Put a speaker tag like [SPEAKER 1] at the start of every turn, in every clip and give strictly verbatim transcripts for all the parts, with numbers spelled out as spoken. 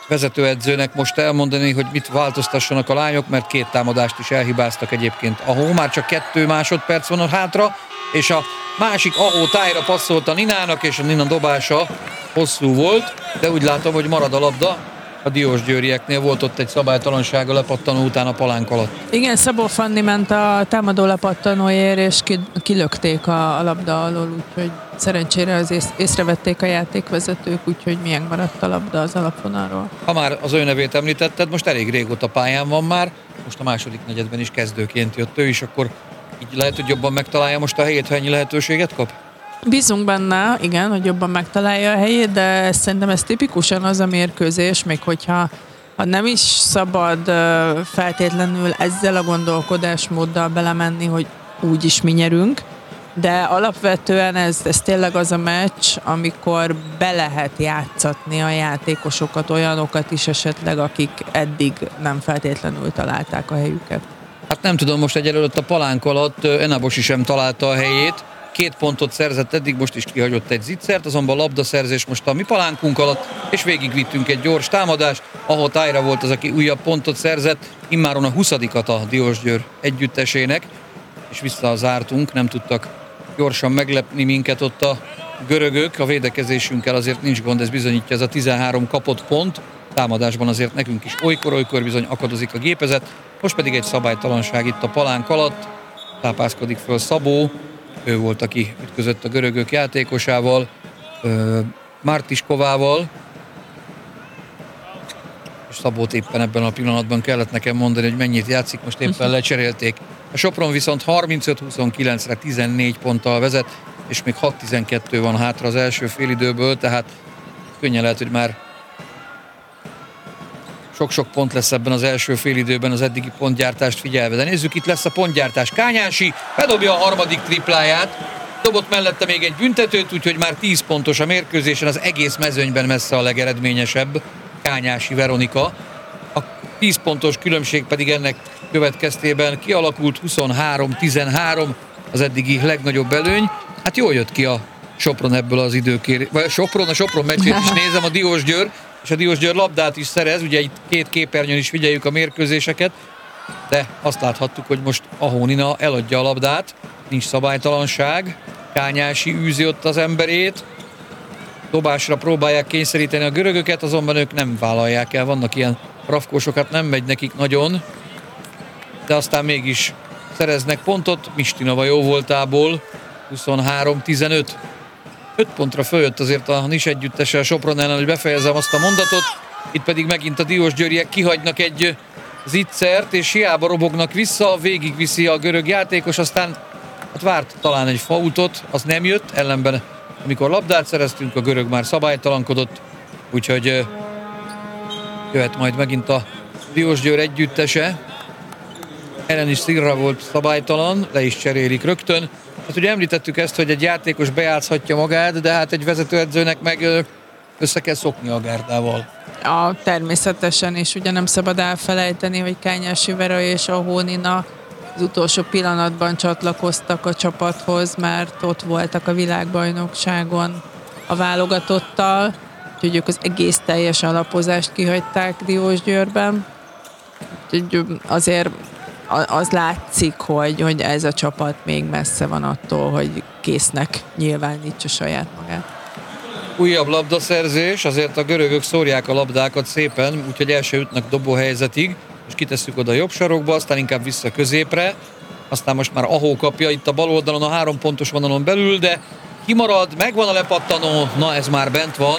[SPEAKER 1] vezetőedzőnek most elmondani, hogy mit változtassanak a lányok, mert két támadást is elhibáztak egyébként. Ahó már csak kettő másodperc van a hátra, és a másik Ahó tájra passzolt a Ninának, és a Nina dobása hosszú volt, de úgy látom, hogy marad a labda. A Diósgyőrieknél volt ott egy szabálytalanság a lepattanó után a palánk alatt.
[SPEAKER 2] Igen, Szabó Fanni ment a támadó lepattanóért, és kilökték a, a labda alól, úgyhogy szerencsére az ész, észrevették a játékvezetők, úgyhogy milyen maradt a labda az alapvonalról.
[SPEAKER 1] Ha már az ő nevét említetted, most elég régóta pályán van már, most a második negyedben is kezdőként jött ő is, akkor így lehet, hogy jobban megtalálja most a helyét, ha ennyi lehetőséget kap?
[SPEAKER 2] Bízunk benne, igen, hogy jobban megtalálja a helyét, de szerintem ez tipikusan az a mérkőzés, még hogyha ha nem is szabad feltétlenül ezzel a gondolkodásmóddal belemenni, hogy úgyis mi nyerünk, de alapvetően ez, ez tényleg az a meccs, amikor be lehet játszatni a játékosokat, olyanokat is esetleg, akik eddig nem feltétlenül találták a helyüket.
[SPEAKER 1] Hát nem tudom, most egyelőre a palánk alatt Enabosi sem találta a helyét. Két pontot szerzett eddig, most is kihagyott egy zicsert, azonban labdaszerzés most a mi palánkunk alatt, és végigvittünk egy gyors támadást, ahol Tájra volt az, aki újabb pontot szerzett, immáron a huszadikat a Diósgyőr együttesének, és visszazártunk, nem tudtak gyorsan meglepni minket ott a görögök, a védekezésünkkel azért nincs gond, ez bizonyítja ez a tizenhárom kapott pont, támadásban azért nekünk is olykor-olykor bizony akadozik a gépezet, most pedig egy szabálytalanság itt a palánk alatt, tápászkodik föl Szabó, ő volt, aki ütközött a görögök játékosával, Mártiskovával, és Szabót éppen ebben a pillanatban kellett nekem mondani, hogy mennyit játszik, most éppen lecserélték. A Sopron viszont harmincöt huszonkilencre tizennégy ponttal vezet, és még hat tizenkettő van hátra az első félidőből, tehát könnyen lehet, hogy már sok-sok pont lesz ebben az első félidőben az eddigi pontgyártást figyelve. De nézzük, itt lesz a pontgyártás. Kányási bedobja a harmadik tripláját, dobott mellette még egy büntetőt, úgyhogy már tíz pontos a mérkőzésen, az egész mezőnyben messze a legeredményesebb Kányási Veronika. A tíz pontos különbség pedig ennek következtében kialakult huszonhárom tizenhárom, az eddigi legnagyobb előny. Hát jól jött ki a Sopron ebből az időkérés, vagy a Sopron, a Sopron meccsét is nézem, a Diósgyőr, és a Diósgyőr labdát is szerez, ugye itt két képernyőn is figyeljük a mérkőzéseket, de azt láthattuk, hogy most Ahó Nina eladja a labdát, nincs szabálytalanság, Kányási űzi ott az emberét, dobásra próbálják kényszeríteni a görögöket, azonban ők nem vállalják el, vannak ilyen rafkósokat, nem megy nekik nagyon, de aztán mégis szereznek pontot, Mistinova jó voltából, huszonhárom tizenöt. öt pontra följött azért a Nis együttese a Sopron ellen, hogy befejezem azt a mondatot. Itt pedig megint a Diósgyőriek kihagynak egy zicsert, és hiába robognak vissza, végigviszi a görög játékos, aztán hát várt talán egy faultot, az nem jött, ellenben amikor labdát szereztünk, a görög már szabálytalankodott, úgyhogy jöhet majd megint a Diósgyőr együttese. Ellen is Szirra volt szabálytalan, le is cserélik rögtön. Hát ugye említettük ezt, hogy egy játékos bejátszhatja magát, de hát egy vezetőedzőnek meg össze kell szokni a gárdával.
[SPEAKER 2] A, természetesen, és ugye nem szabad elfelejteni, hogy Kányási Vera és Ahó Nina az utolsó pillanatban csatlakoztak a csapathoz, mert ott voltak a világbajnokságon a válogatottal, úgyhogy ők az egész teljes alapozást kihagyták Diósgyőrben. Úgyhogy azért az látszik, hogy, hogy ez a csapat még messze van attól, hogy késznek nyilvánítsa saját magát.
[SPEAKER 1] Újabb labdaszerzés, azért a görögök szórják a labdákat szépen, úgyhogy el se jutnak dobóhelyzetig, és kitesszük oda a jobb sarokba, aztán inkább vissza középre, aztán most már Ahó kapja itt a bal oldalon, a három pontos vonalon belül, de kimarad, megvan a lepattanó, na ez már bent van,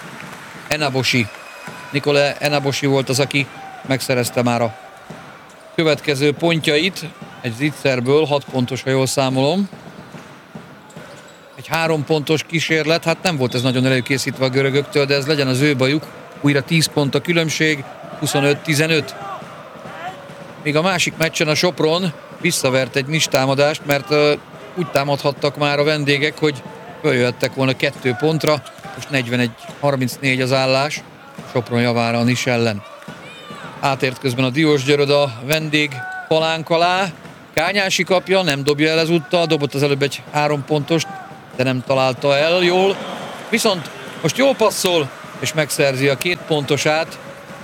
[SPEAKER 1] Enabosi. Nikolaj Enabosi volt az, aki megszerezte már a következő pontjait, egy zicserből, hat pontos, ha jól számolom. Egy három pontos kísérlet, hát nem volt ez nagyon előkészítve a görögöktől, de ez legyen az ő bajuk. Újra tíz pont a különbség, huszonöt tizenöt. Még a másik meccsen a Sopron visszavert egy Nis támadást, mert uh, úgy támadhattak már a vendégek, hogy följöttek volna kettő pontra, most negyvenegy harmincnégy az állás, Sopron javára a Nis ellen. Átért közben a Diósgyőr a vendég palánk alá, Kányási kapja, nem dobja el ezúttal, dobott az előbb egy három pontost, de nem találta el jól. Viszont most jól passzol, és megszerzi a két pontosát,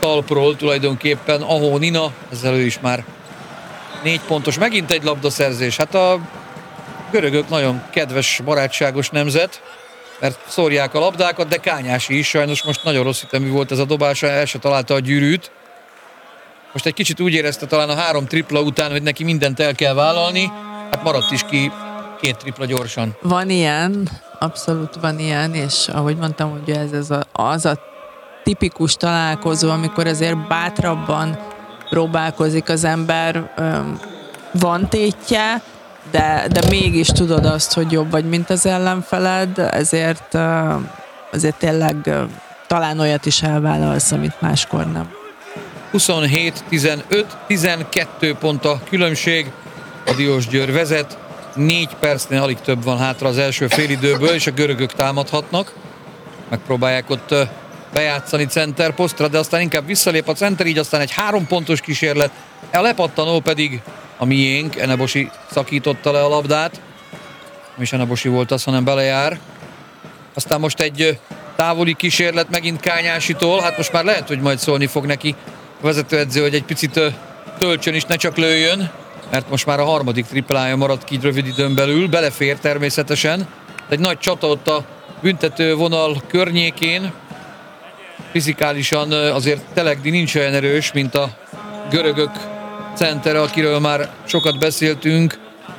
[SPEAKER 1] talpról tulajdonképpen Ahó Nina, ezzel ő is már négy pontos, megint egy labdaszerzés. Hát a görögök nagyon kedves, barátságos nemzet, mert szórják a labdákat, de Kányási is sajnos most nagyon rossz hitemű volt ez a dobása, el se találta a gyűrűt. Most egy kicsit úgy érezte talán a három tripla után, hogy neki mindent el kell vállalni, hát maradt is ki két tripla gyorsan.
[SPEAKER 2] Van ilyen, abszolút van ilyen, és ahogy mondtam, hogy ez, ez a, az a tipikus találkozó, amikor azért bátrabban próbálkozik az ember, van tétje, de, de mégis tudod azt, hogy jobb vagy, mint az ellenfeled, ezért azért tényleg talán olyat is elvállalsz, amit máskor nem.
[SPEAKER 1] huszonhét tizenöt, tizenkettő pont a különbség, a Diósgyőr vezet, négy percnél alig több van hátra az első félidőből, és a görögök támadhatnak. Megpróbálják ott bejátszani centerposztra, de aztán inkább visszalép a center, így aztán egy három pontos kísérlet. A lepattanó pedig a miénk, Enebosi szakította le a labdát. Nem is Enebosi volt az, hanem belejár. Aztán most egy távoli kísérlet megint Kányásitól, hát most már lehet, hogy majd szólni fog neki a vezetőedző, hogy egy picit töltsön is, ne csak lőjön, mert most már a harmadik triplája maradt ki rövid időn belül, belefér természetesen. Egy nagy csata ott a büntető vonal környékén. Fizikálisan azért Telegdi nincs olyan erős, mint a görögök centere, akiről már sokat beszéltünk,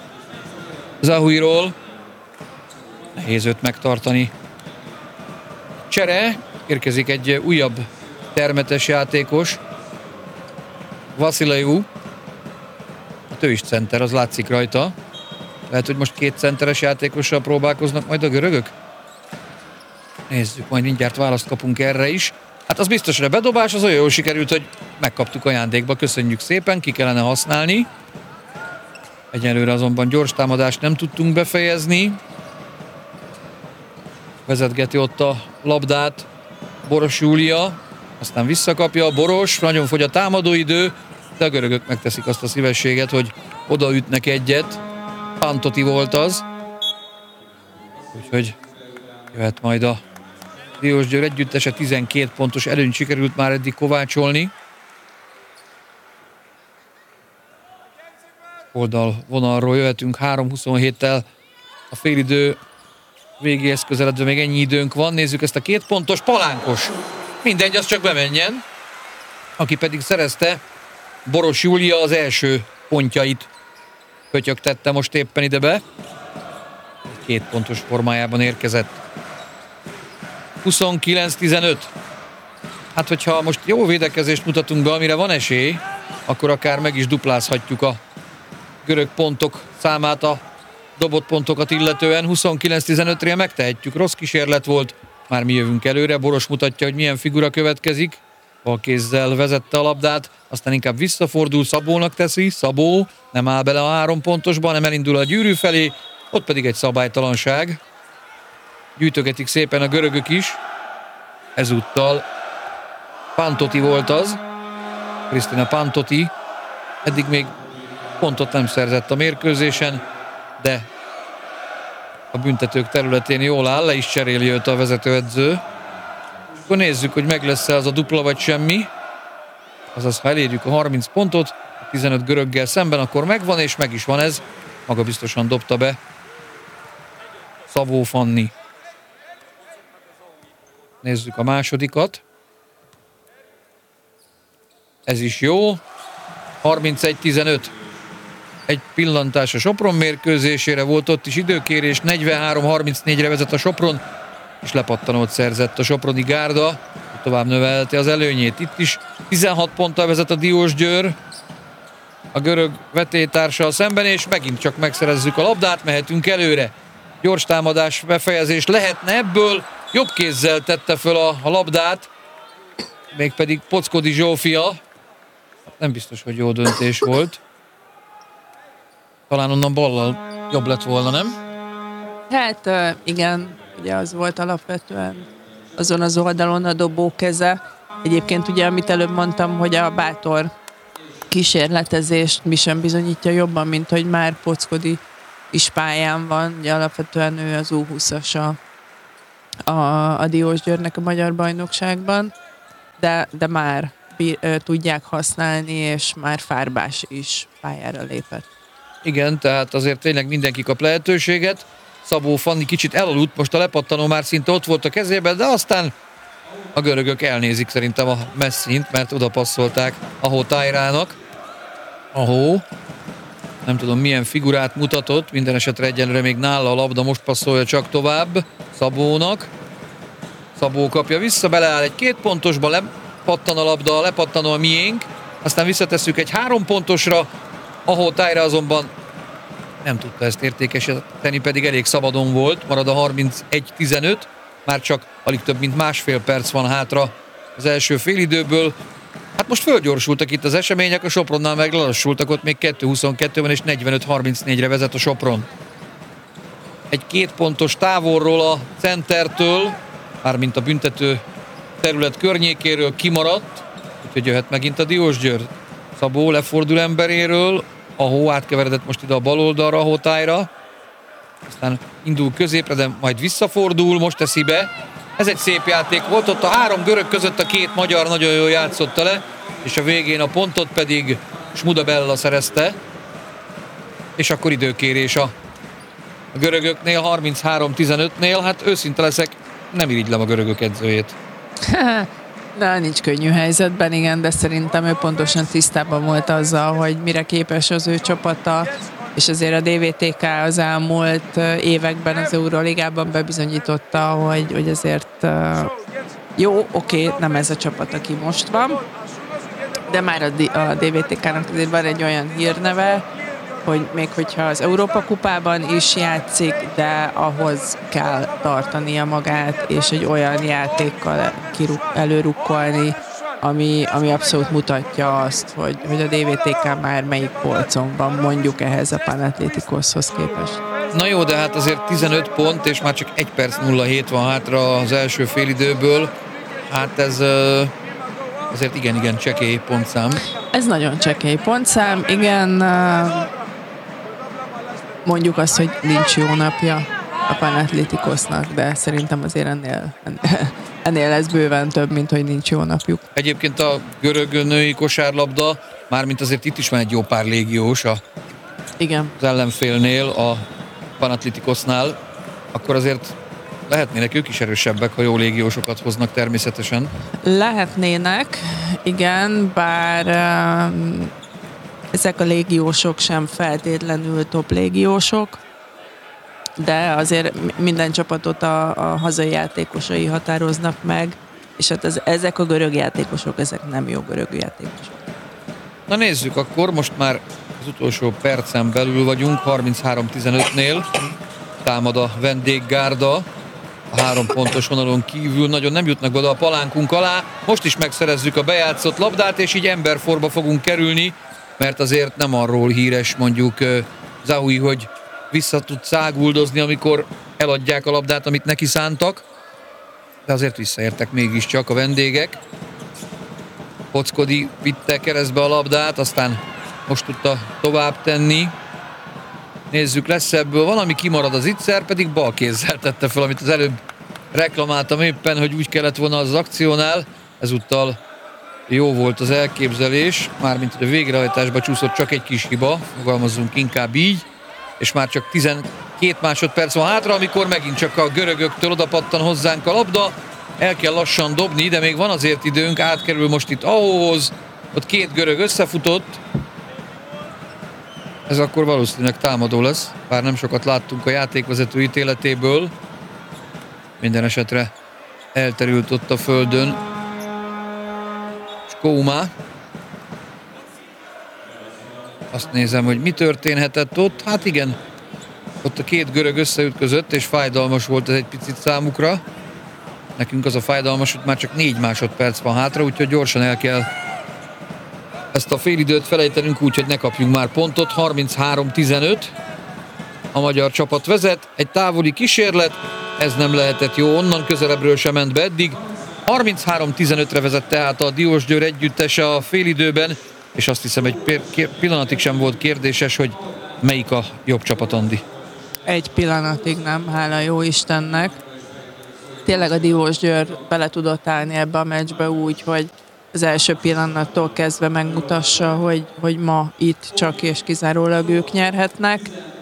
[SPEAKER 1] Zahuiról. Nehéz őt megtartani. Csere, érkezik egy újabb termetes játékos, Vasileu. Hát ő is center, az látszik rajta. Lehet, hogy most két centeres játékossal próbálkoznak majd a görögök? Nézzük, majd mindjárt választ kapunk erre is. Hát az biztos, hogy a bedobás az olyan jól sikerült, hogy megkaptuk ajándékba, köszönjük szépen, ki kellene használni. Egyelőre azonban gyors támadást nem tudtunk befejezni. Vezetgeti ott a labdát Boros Júlia, aztán visszakapja a Boros, nagyon fogy a támadóidő, de a görögök megteszik azt a szívességet, hogy odaütnek egyet. Pantoti volt az. Úgyhogy jöhet majd a Diósgyőr együttese, tizenkét pontos előnyt sikerült már eddig kovácsolni. Oldal vonalról jöhetünk három huszonhéttel a félidő végéhez közeledve, még ennyi időnk van. Nézzük ezt a két pontos, Palánkos. Mindegy, az csak bemenjen. Aki pedig szerezte, Boros Júlia az első pontjait pötyögtette most éppen ide be. Két pontos formájában érkezett. huszonkilenc tizenöt. Hát, hogyha most jó védekezést mutatunk be, amire van esély, akkor akár meg is duplázhatjuk a görög pontok számát, a dobott pontokat illetően. huszonkilenc tizenötre megtehetjük. Rossz kísérlet volt. Már mi jövünk előre. Boros mutatja, hogy milyen figura következik. Bal kézzel vezette a labdát, aztán inkább visszafordul, Szabónak teszi. Szabó nem áll bele a három pontosba, hanem elindul a gyűrű felé. Ott pedig egy szabálytalanság. Gyűjtögetik szépen a görögök is. Ezúttal Pantoti volt az. Krisztina Pantoti. Eddig még pontot nem szerzett a mérkőzésen, de a büntetők területén jól áll, le is cseréli őt a vezetőedző. Akkor nézzük, hogy meg lesz-e az a dupla vagy semmi. Azaz, ha elérjük a harminc pontot, a tizenöt göröggel szemben, akkor megvan, és meg is van ez. Maga biztosan dobta be Szabó Fanni. Nézzük a másodikat. Ez is jó. harmincegy tizenöt. Egy pillantás a Sopron mérkőzésére, volt ott is időkérés, negyvenhárom harmincnégyre vezet a Sopron, és lepattanót szerzett a soproni gárda, tovább növelte az előnyét. Itt is tizenhat ponttal vezet a Diósgyőr a görög vetélytársal szemben, és megint csak megszerezzük a labdát, mehetünk előre. Gyors támadás befejezés lehetne ebből, jobb kézzel tette föl a, a labdát, mégpedig Pockodi Zsófia. Nem biztos, hogy jó döntés volt. Talán onnan ballal jobb lett volna, nem?
[SPEAKER 2] Hát igen, ugye az volt alapvetően azon az oldalon a dobó keze. Egyébként ugye, amit előbb mondtam, hogy a bátor kísérletezést mi sem bizonyítja jobban, mint hogy már Pockodi is pályán van. Ugye alapvetően ő az U húszas a, a, a Diósgyőrnek a magyar bajnokságban, de, de már tudják használni, és már Fárbás is pályára lépett.
[SPEAKER 1] Igen, tehát azért tényleg mindenki kap lehetőséget. Szabó Fanni kicsit elaludt, most a lepattanó már szinte ott volt a kezében, de aztán a görögök elnézik szerintem a messzint, mert oda passzolták Ahó Tájrának. Ahó, nem tudom milyen figurát mutatott, minden esetre egyenlőre még nála a labda, most passzolja csak tovább Szabónak. Szabó kapja vissza, beleáll egy két pontosba, lepattan a labda, lepattanó a miénk, aztán visszatesszük egy három pontosra, Ahó Tájra azonban nem tudta ezt értékesíteni, pedig elég szabadon volt, marad a harmincegy tizenöt, már csak alig több mint másfél perc van hátra az első félidőből. Hát most fölgyorsultak itt az események, a Sopronnál meg lelassultak, ott még kettő huszonkettő van, és negyvenöt harmincnégyre vezet a Sopron. Egy két pontos távolról a centertől, mármint a büntető terület környékéről kimaradt, úgyhogy jöhet megint a Diósgyőr. Szabó lefordul emberéről, Ahó átkeveredett most ide a bal oldalra, Ahó Tájra, aztán indul középre, de majd visszafordul, most teszi be. Ez egy szép játék volt, ott a három görög között a két magyar nagyon jól játszotta le, és a végén a pontot pedig Smuda Bella szerezte, és akkor időkérés a görögöknél, harminchárom tizenötnél, hát őszinte leszek, nem irigylem a görögök edzőjét.
[SPEAKER 2] De nincs könnyű helyzetben, igen, de szerintem ő pontosan tisztában volt azzal, hogy mire képes az ő csapata, és azért a dé vé té ká az elmúlt években az Euróligában bebizonyította, hogy, hogy azért jó, oké, nem ez a csapat, aki most van, de már a dé vé té kának azért van egy olyan hírneve, hogy még hogyha az Európa kupában is játszik, de ahhoz kell tartania magát, és egy olyan játékkal előrukkolni, ami, ami abszolút mutatja azt, hogy, hogy a dé vé té ká már melyik polcon van, mondjuk ehhez a Panathinaikoshoz képest.
[SPEAKER 1] Na jó, de hát azért tizenöt pont, és már csak egy perc nulla hét van hátra az első félidőből. Hát ez azért igen-igen csekély pontszám.
[SPEAKER 2] Ez nagyon csekély pontszám, igen. Mondjuk azt, hogy nincs jó napja a Panathinaikosnak, de szerintem azért ennél, ennél lesz bőven több, mint hogy nincs jó napjuk.
[SPEAKER 1] Egyébként a görög női kosárlabda, mármint azért itt is van egy jó pár légiós a,
[SPEAKER 2] igen.
[SPEAKER 1] az ellenfélnél, a Panathinaikosnál, akkor azért lehetnének ők is erősebbek, ha jó légiósokat hoznak természetesen.
[SPEAKER 2] Lehetnének, igen, bár um, ezek a légiósok sem feltétlenül top légiósok, de azért minden csapatot a, a hazai játékosai határoznak meg, és hát ez, ezek a görög játékosok, ezek nem jó görög játékosok.
[SPEAKER 1] Na nézzük, akkor most már az utolsó percen belül vagyunk, harminchárom tizenötnél támad a vendéggárda, a három pontos vonalon kívül nagyon nem jutnak oda a palánkunk alá, most is megszerezzük a bejátszott labdát, és így emberforba fogunk kerülni, mert azért nem arról híres mondjuk Zahui, hogy vissza tud száguldozni, amikor eladják a labdát, amit neki szántak, de azért visszaértek mégiscsak a vendégek. Kockodi vitte keresztbe a labdát, aztán most tudta tovább tenni. Nézzük, lesz ebből valami, kimarad az Itzer, pedig bal kézzel tette fel, amit az előbb reklamáltam éppen, hogy úgy kellett volna az akciónál. Ezúttal jó volt az elképzelés, mármint a végrehajtásba csúszott csak egy kis hiba, fogalmazzunk inkább így, és már csak tizenkét másodperc van hátra, amikor megint csak a görögöktől odapattan hozzánk a labda, el kell lassan dobni, de még van azért időnk, átkerül most itt Ahóhoz, ott két görög összefutott, ez akkor valószínűleg támadó lesz, bár nem sokat láttunk a játékvezető ítéletéből, minden esetre elterült ott a földön Skouma. Azt nézem, hogy mi történhetett ott. Hát igen, ott a két görög összeütközött, és fájdalmas volt ez egy picit számukra. Nekünk az a fájdalmas, hogy már csak négy másodperc van hátra, úgyhogy gyorsan el kell ezt a félidőt felejtenünk úgy, hogy ne kapjunk már pontot. harminchárom tizenöt. A magyar csapat vezet. Egy távoli kísérlet, ez nem lehetett jó, onnan közelebbről sem ment be eddig. harminchárom tizenötre vezet tehát a Diósgyőr együttese a félidőben, és azt hiszem egy pillanatig sem volt kérdéses, hogy melyik a jobb csapat, Andi.
[SPEAKER 2] Egy pillanatig nem, hála jó Istennek. Tényleg a Diósgyőr bele tudott állni ebbe a meccsbe úgy, hogy az első pillanattól kezdve megmutassa, hogy, hogy ma itt csak és kizárólag ők nyerhetnek.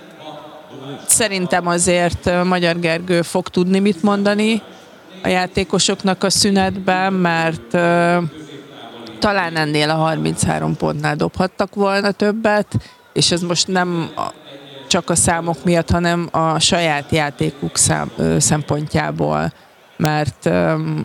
[SPEAKER 2] Szerintem azért Magyar Gergő fog tudni mit mondani a játékosoknak a szünetben, mert uh, talán ennél a harminchárom pontnál dobhattak volna többet, és ez most nem a, csak a számok miatt, hanem a saját játékuk szám, ö, szempontjából, mert um,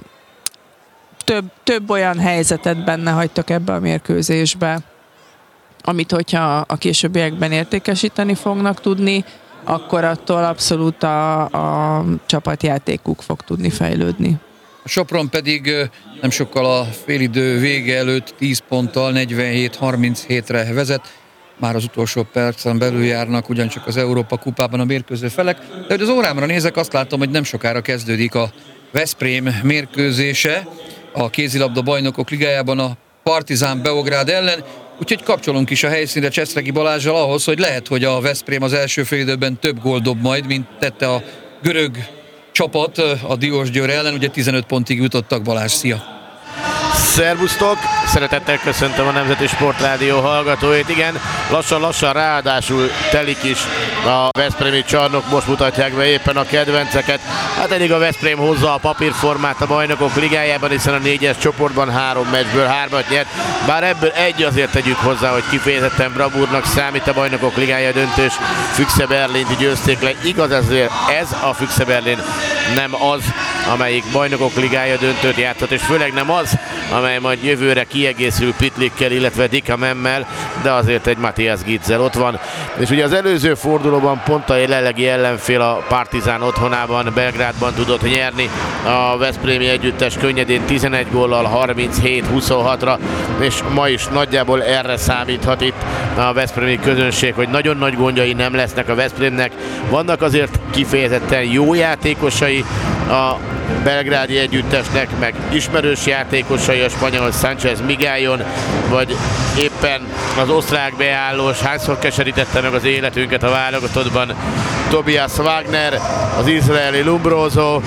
[SPEAKER 2] több, több olyan helyzetet benne hagytak ebbe a mérkőzésbe, amit hogyha a későbbiekben értékesíteni fognak tudni, akkor attól abszolút a, a csapatjátékuk fog tudni fejlődni.
[SPEAKER 1] A Sopron pedig nem sokkal a félidő vége előtt tíz ponttal negyvenhét harminchétre vezet. Már az utolsó percen belül járnak ugyancsak az Európa kupában a mérkőző felek. De hogy az órámra nézek, azt látom, hogy nem sokára kezdődik a Veszprém mérkőzése a kézilabda bajnokok ligájában a Partizán Beográd ellen. Úgyhogy kapcsolunk is a helyszínre Cseszregi Balázsral ahhoz, hogy lehet, hogy a Veszprém az első félidőben több gól dob majd, mint tette a görög csapat a Diósgyőr ellen. Ugye tizenöt pontig jutottak. Balázs, szia!
[SPEAKER 3] Szervusztok! Szeretettel köszöntöm a Nemzeti Sportrádió hallgatóit. Igen, lassan-lassan ráadásul telik is a veszprémi csarnok, most mutatják be éppen a kedvenceket. Hát eddig a Veszprém hozza a papírformát a bajnokok ligájában, hiszen a négyes csoportban három meccsből hármat nyert. Bár ebből egy azért tegyük hozzá, hogy kifejezetten bravúrnak számít, a bajnokok ligája döntős Füchse Berlint győzték le. Igaz, ezért ez a Füchse Berlin nem az, amelyik bajnokok ligája döntőt játszott, és főleg nem az, amely majd jövőre kiegészül Pitlikkel, illetve Dika Memmel, de azért egy Matthias Gitzel ott van. És ugye az előző fordulóban pont a jelenlegi ellenfél a Partizán otthonában, Belgrádban tudott nyerni a veszprémi együttes könnyedén tizenegy góllal harminchét huszonhatra, és ma is nagyjából erre számíthat itt a veszprémi közönség, hogy nagyon nagy gondjai nem lesznek a Veszprémnek. Vannak azért kifejezetten jó játékosai a belgrádi együttesnek, meg ismerős játékosai, a spanyol Sánchez Miguelon, vagy éppen az osztrák beállós, hányszor keserítette meg az életünket a válogatottban, Tobias Wagner, az izraeli Lombroso,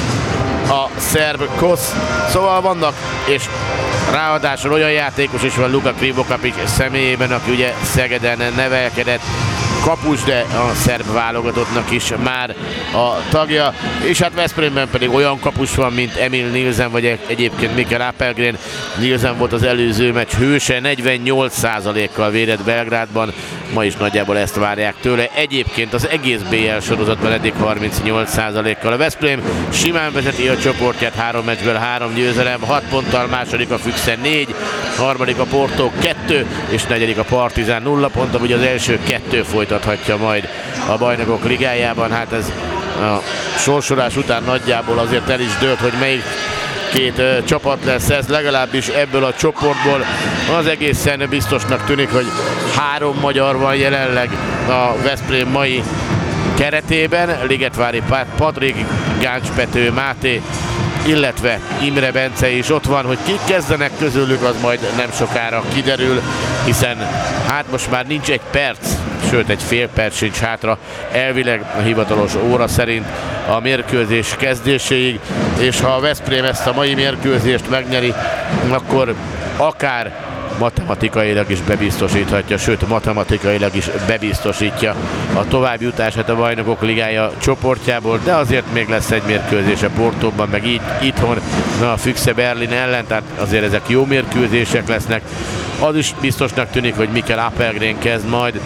[SPEAKER 3] a szerb Kosz, szóval vannak, és ráadásul olyan játékos is van Luka Krivokapic személyében, aki ugye Szegeden nevelkedett, kapus, de a szerb válogatottnak is már a tagja, és hát Veszprémben pedig olyan kapus van, mint Emil Nielsen, vagy egyébként Mikkel Appelgren. Nielsen volt az előző meccs hőse, negyvennyolc százalékkal védett Belgrádban, ma is nagyjából ezt várják tőle. Egyébként az egész bé el sorozatban eddig harmincnyolc százalékkal. A Veszprém simán vezeti a csoportját, három meccsből három győzelem, hat ponttal, második a Füchse négy, harmadik a Porto kettő, és negyedik a Partizán nulla ponttal, ugye az első kettő folytathatja majd a bajnokok ligájában. Hát ez a sorsolás után nagyjából azért el is dőlt, hogy melyik két uh, csapat lesz ez, legalábbis ebből a csoportból az egészen biztosnak tűnik, hogy három magyar van jelenleg a Veszprém mai keretében, Ligetvári Patrik, Gáncs Pető Máté, illetve Imre Bence is ott van. Hogy kik kezdenek közülük, az majd nem sokára kiderül, hiszen hát most már nincs egy perc, sőt egy fél perc sincs hátra elvileg a hivatalos óra szerint a mérkőzés kezdéséig, és ha a Veszprém ezt a mai mérkőzést megnyeri, akkor akár matematikailag is bebiztosíthatja, sőt matematikailag is bebiztosítja a továbbjutását a bajnokok ligája csoportjából, de azért még lesz egy mérkőzés a Portóban, meg így itthon a Füchse Berlin ellen, tehát azért ezek jó mérkőzések lesznek. Az is biztosnak tűnik, hogy Mikkel Appelgren kezd majd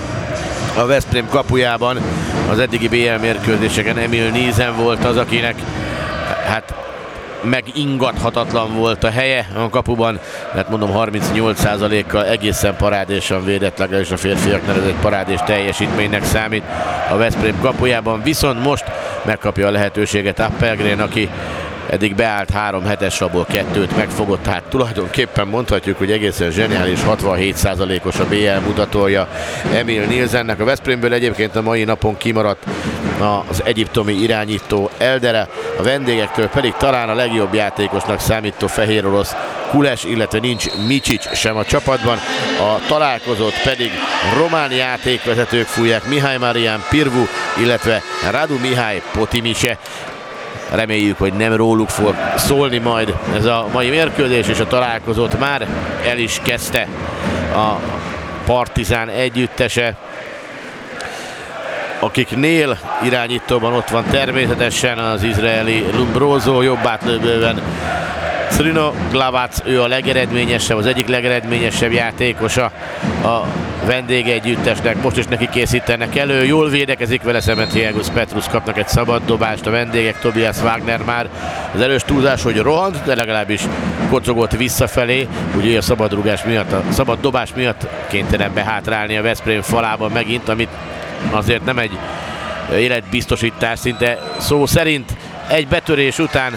[SPEAKER 3] a Veszprém kapujában. Az eddigi bé el mérkőzéseken Emil Nielsen volt az, akinek hát megingathatatlan volt a helye a kapuban, mert mondom harmincnyolc százalékkal egészen parádésan védett, legalábbis a férfiaknál ez egy parádés teljesítménynek számít a Veszprém kapujában, viszont most megkapja a lehetőséget Appelgren, aki eddig beállt három hetes, abból kettőt megfogott, tehát tulajdonképpen mondhatjuk, hogy egészen zseniális, hatvanhét százalékos a bé el mutatója Emil Nielsennek. A Veszprémből egyébként a mai napon kimaradt az egyiptomi irányító Eldere, a vendégektől pedig talán a legjobb játékosnak számító fehér orosz Kules, illetve nincs Micsics sem a csapatban. A találkozót pedig román játékvezetők fújják, Mihai Marian Pirvu, illetve Radu Mihai Potimice. Reméljük, hogy nem róluk fog szólni majd ez a mai mérkőzés, és a találkozót már el is kezdte a Partizán együttese, akiknél irányítóban ott van természetesen az izraeli Lombroso, jobbátlövőben Crno Glavac, ő a legeredményesebb, az egyik legeredményesebb játékosa a vendégegyüttesnek. Most is neki készítenek elő, jól védekezik vele szemben Thiago Petrus, kapnak egy szabad dobást a vendégek, Tobias Wagner már az erős túlzás, hogy rohant, de legalábbis kocogott visszafelé, ugye a szabadrugás miatt, a szabad dobás miatt kénytelen behátrálni a Veszprém falában megint, amit azért nem egy életbiztosítás, szinte szó szerint egy betörés után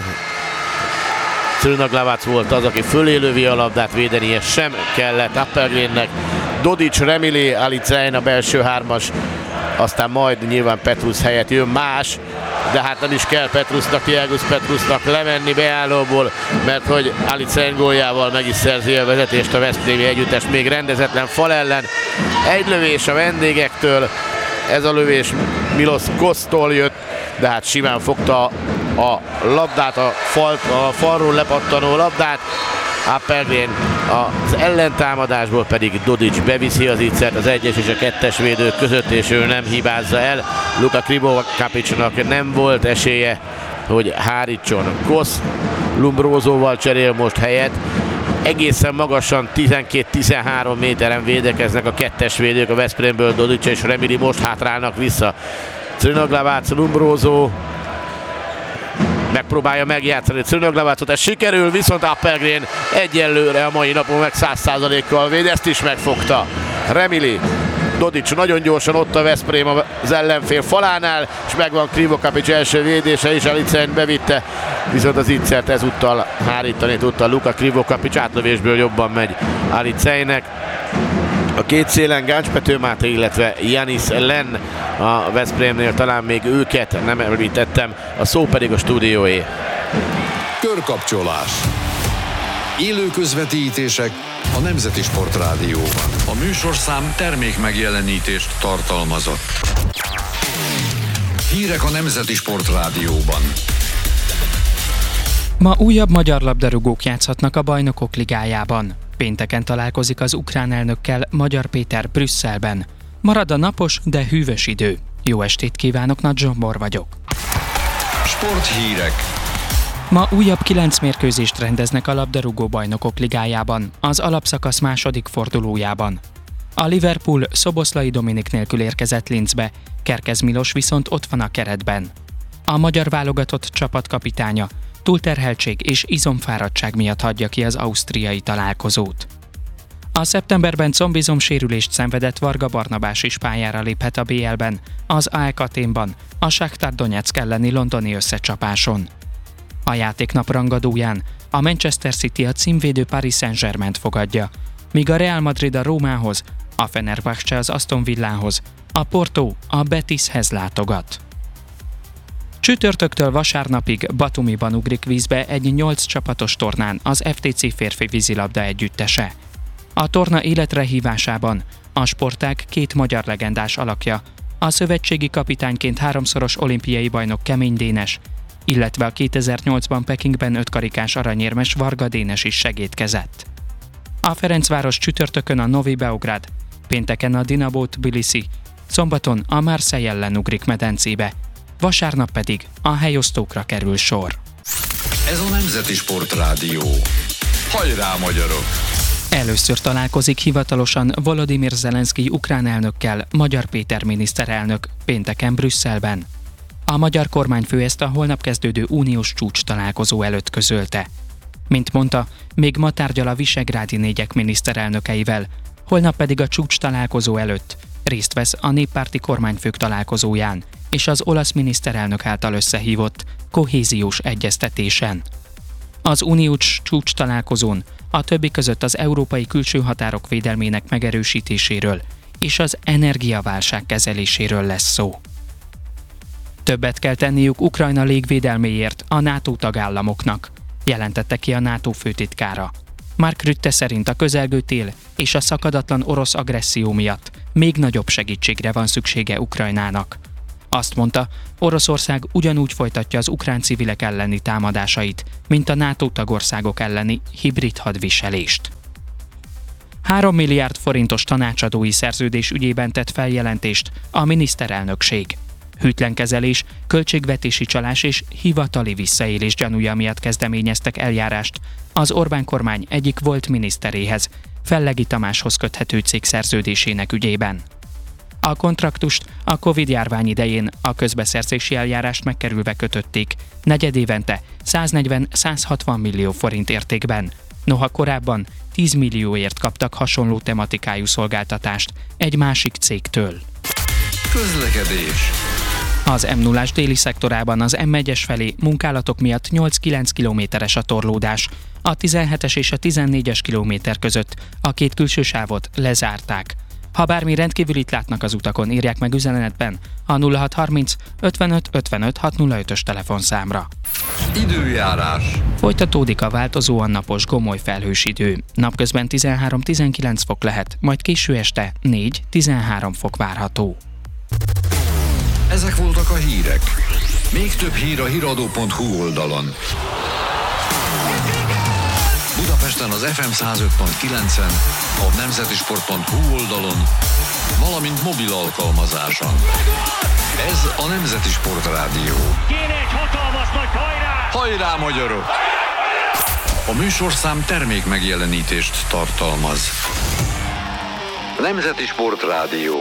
[SPEAKER 3] Crno Glavac volt az, aki fölé lövi a labdát, védenie sem kellett Appelgrénnek. Dodic, Remili, Alicein a belső hármas, aztán majd nyilván Petrus helyett jön más, de hát nem is kell Petrusnak, Thiago Petrusnak lemenni beállóból, mert hogy Alicein góljával meg is szerzi a vezetést a veszprémi együttes még rendezetlen fal ellen. Egy lövés a vendégektől, ez a lövés Milos Kosztól jött, de hát simán fogta a labdát, a, fal, a falról lepattanó labdát. Appelgren az ellentámadásból pedig Dodic beviszi az ígyszert az egyes és a kettes védők között, és ő nem hibázza el. Luka Krivokapicnak nem volt esélye, hogy hárítson. Kosz Lombrosóval cserél most helyet. Egészen magasan tizenkét-tizenhárom méteren védekeznek a kettes védők a Veszprémből, Dodic és Remili most hátrálnak vissza. Crno Glavac, Lombroso megpróbálja megjátszani Crno Glavacot, ez sikerül, viszont Appelgren egyelőre a mai napon meg száz százalékkal véd, ezt is megfogta. Remili, Dodic nagyon gyorsan ott a Veszprém az ellenfél falánál, és megvan Krivokapic első védése is, Alicein bevitte, viszont az ígyszert ezúttal hárítani tudta Luka Krivokapic, átlövésből jobban megy Aliceinnek. A két szélen Gáncs Pető Máté, illetve Janis Len a Veszprémnél, talán még őket nem említettem, a szó pedig a stúdióé.
[SPEAKER 4] Körkapcsolás. Élő közvetítések a Nemzeti Sportrádióban. A műsorszám termék megjelenítést tartalmazott. Hírek a Nemzeti Sportrádióban.
[SPEAKER 5] Ma újabb magyar labdarúgók játszhatnak a Bajnokok Ligájában. Pénteken találkozik az ukrán elnökkel Magyar Péter Brüsszelben. Marad a napos, de hűvös idő. Jó estét kívánok, Nagy Zsombor vagyok.
[SPEAKER 4] Sporthírek.
[SPEAKER 5] Ma újabb kilenc mérkőzést rendeznek a labdarúgó Bajnokok Ligájában, az alapszakasz második fordulójában. A Liverpool Szoboszlai Dominik nélkül érkezett Linzbe, Kerkez Milos viszont ott van a keretben. A magyar válogatott csapatkapitánya túlterheltség és izomfáradtság miatt hagyja ki az ausztriai találkozót. A szeptemberben combizom sérülést szenvedett Varga Barnabás is pályára léphet a bé el-ben, az á e ká Athénban, a Shakhtar Donetsk elleni londoni összecsapáson. A játéknap rangadóján a Manchester City a címvédő Paris Saint-Germaint fogadja, míg a Real Madrid a Rómához, a Fenerbahce az Aston Villához, a Porto a Betishez látogat. Csütörtöktől vasárnapig Batumiban ugrik vízbe egy nyolc csapatos tornán az ef té cé férfi vízilabda együttese. A torna életre hívásában a sportág két magyar legendás alakja, a szövetségi kapitányként háromszoros olimpiai bajnok Kemény Dénes, illetve a kétezer-nyolcban Pekingben ötkarikás aranyérmes Varga Dénes is segédkezett. A Ferencváros csütörtökön a Novi Beograd, pénteken a Dinamo Tbilisi, szombaton a Marseille ellen ugrik medencébe, vasárnap pedig a helyosztókra kerül sor.
[SPEAKER 4] Ez a Nemzeti Sportrádió. Hajrá, magyarok!
[SPEAKER 5] Először találkozik hivatalosan Volodymyr Zelenszkij ukrán elnökkel Magyar Péter miniszterelnök pénteken Brüsszelben. A magyar kormányfő ezt a holnap kezdődő uniós csúcs találkozó előtt közölte. Mint mondta, még ma tárgyal a visegrádi négyek miniszterelnökeivel, holnap pedig a csúcs találkozó előtt részt vesz a néppárti kormányfők találkozóján és az olasz miniszterelnök által összehívott kohéziós egyeztetésen. Az uniós csúcs találkozón a többi között az európai külső határok védelmének megerősítéséről és az energiaválság kezeléséről lesz szó. Többet kell tenniük Ukrajna légvédelméért a NATO tagállamoknak, jelentette ki a NATO főtitkára. Mark Rutte szerint a közelgő tél és a szakadatlan orosz agresszió miatt még nagyobb segítségre van szüksége Ukrajnának. Azt mondta, Oroszország ugyanúgy folytatja az ukrán civilek elleni támadásait, mint a NATO tagországok elleni hibrid hadviselést. három milliárd forintos tanácsadói szerződés ügyében tett feljelentést a miniszterelnökség. Hűtlen kezelés, költségvetési csalás és hivatali visszaélés gyanúja miatt kezdeményeztek eljárást az Orbán kormány egyik volt miniszteréhez, Fellegi Tamáshoz köthető cég szerződésének ügyében. A kontraktust a Covid-járvány idején a közbeszerzési eljárást megkerülve kötötték, negyedévente száznegyven-százhatvan millió forint értékben. Noha korábban tíz millióért kaptak hasonló tematikájú szolgáltatást egy másik cégtől.
[SPEAKER 4] Közlekedés.
[SPEAKER 5] Az em nullás déli szektorában az em egyes felé munkálatok miatt nyolc-kilenc kilométeres a torlódás. A tizenhetes és a tizennégyes kilométer között a két külső sávot lezárták. Ha bármi rendkívülit látnak az utakon, írják meg üzenetben a nulla hat harminc ötvenöt ötvenöt hatszázötös telefonszámra.
[SPEAKER 4] Időjárás.
[SPEAKER 5] Folytatódik a változóan napos, gomoly felhős idő. Napközben tizenhárom-tizenkilenc fok lehet, majd késő este négy-tizenhárom fok várható.
[SPEAKER 4] Ezek voltak a hírek. Még több hír a híradó pont hu oldalon. Budapesten az ef em száz öt pont kilencen, a nemzetisport pont hu oldalon, valamint mobil alkalmazáson. Ez a Nemzeti Sport Rádió.
[SPEAKER 6] Kéne egy hatalmas nagy hajrá!
[SPEAKER 4] Hajrá, magyarok! A műsorszám termék megjelenítést tartalmaz. Nemzeti Sport Rádió.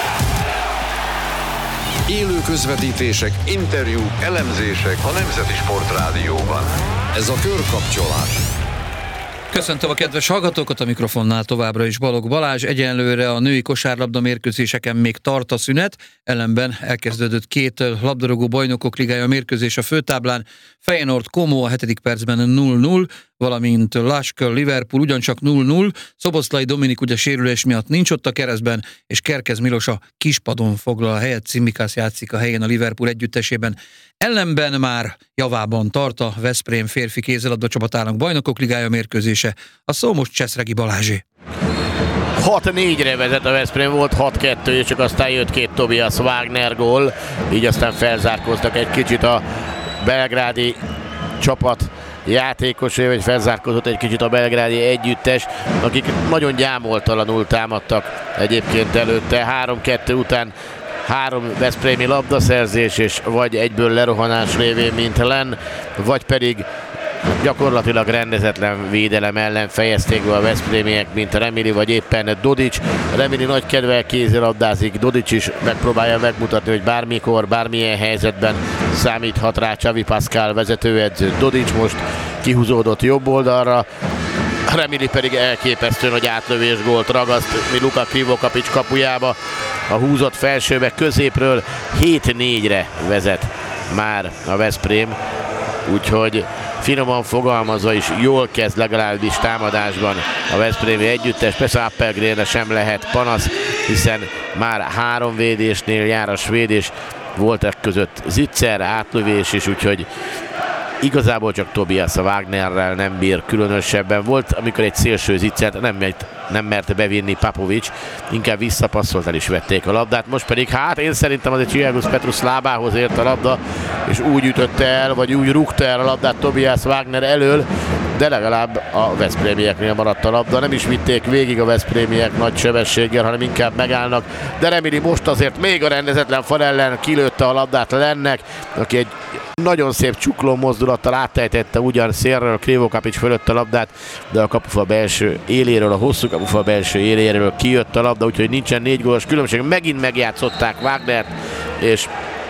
[SPEAKER 4] Élő közvetítések, interjúk, elemzések a Nemzeti Sport Rádióban. Ez a körkapcsolás.
[SPEAKER 1] Köszöntöm a kedves hallgatókat, a mikrofonnál továbbra is Balogh Balázs. Egyenlőre a női kosárlabda mérkőzéseken még tart a szünet, ellenben elkezdődött két labdarúgó bajnokok ligája mérkőzés a főtáblán. Feyenoord Como a hetedik percben nulla nulla, valamint Lask Liverpool ugyancsak nulla nulla. Szoboszlai Dominik ugye sérülés miatt nincs ott a keresztben, és Kerkez Milos a kispadon foglal a helyet. Cimikas játszik a helyén a Liverpool együttesében. Ellenben már javában tart a Veszprém férfi kézilabda csapatának bajnokok ligája mérkőzése. A szó most Cseszregi Balázsé.
[SPEAKER 3] hat négyre vezet a Veszprém, volt hat kettő, és csak aztán jött két Tobias Wagner gól, így aztán felzárkóztak egy kicsit a belgrádi csapat játékosai, vagy felzárkózott egy kicsit a belgrádi együttes, akik nagyon gyámoltalanul támadtak egyébként előtte. három kettő után három veszprémi labdaszerzés, és vagy egyből lerohanás révén, mint Len, vagy pedig gyakorlatilag rendezetlen védelem ellen fejezték be a veszprémiek, mint Remili, vagy éppen Dodic. Remili nagy kedvel kézilabdázik, Dodic is megpróbálja megmutatni, hogy bármikor, bármilyen helyzetben számíthat rá Xavi Pascal vezetőedző. Dodic most kihúzódott jobb oldalra, Remili pedig elképesztően, hogy átlövés gólt ragaszt Miluka Krivokapics kapujába. A húzott felsőbe középről hét négyre vezet már a Veszprém, úgyhogy finoman fogalmazva is jól kezd legalábbis támadásban a veszprémi együttes. Persze Appelgrenre sem lehet panasz, hiszen már három védésnél jár a svéd, és voltak között Zitzer, átlövés is, úgyhogy igazából csak Tobias a Wagnerrel nem bír különösebben. Volt, amikor egy szélső Zitzert nem, nem merte bevinni Papovics, inkább visszapasszolt, el is vették a labdát. Most pedig hát én szerintem az egy Csillagus Petrus lábához ért a labda, és úgy ütötte el, vagy úgy rúgta el a labdát Tobias Wagner elől, de legalább a veszprémieknél maradt a labda. Nem is vitték végig a veszprémiek nagy sebességgel, hanem inkább megállnak. De Remili most azért még a rendezetlen fal ellen kilőtte a labdát Lennek, aki egy nagyon szép csukló mozdulattal áttejtette ugyan szélről Krivokapics fölött a labdát, de a kapufa belső éléről, a hosszú kapufa belső éléről kijött a labda, úgyhogy nincsen négy gólos különbség. Megint megjátszották Wagnert, és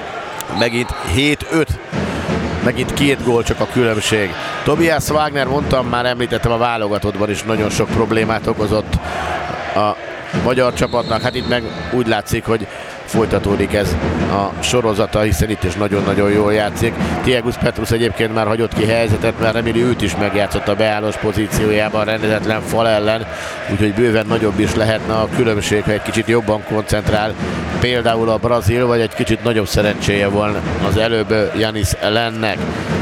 [SPEAKER 3] megint hét öt. Megint két gól csak a különbség. Tobias Wagner, mondtam már, említettem, a válogatottban is nagyon sok problémát okozott a magyar csapatnak. Hát itt meg úgy látszik, hogy folytatódik ez a sorozata, hiszen itt is nagyon-nagyon jól játszik. Csillagus Petrus egyébként már hagyott ki helyzetet, mert Remili őt is megjátszott a beállós pozíciójában rendezetlen fal ellen, úgyhogy bőven nagyobb is lehetne a különbség, ha egy kicsit jobban koncentrál például a brazil, vagy egy kicsit nagyobb szerencséje volna az előbb Janis Lennek.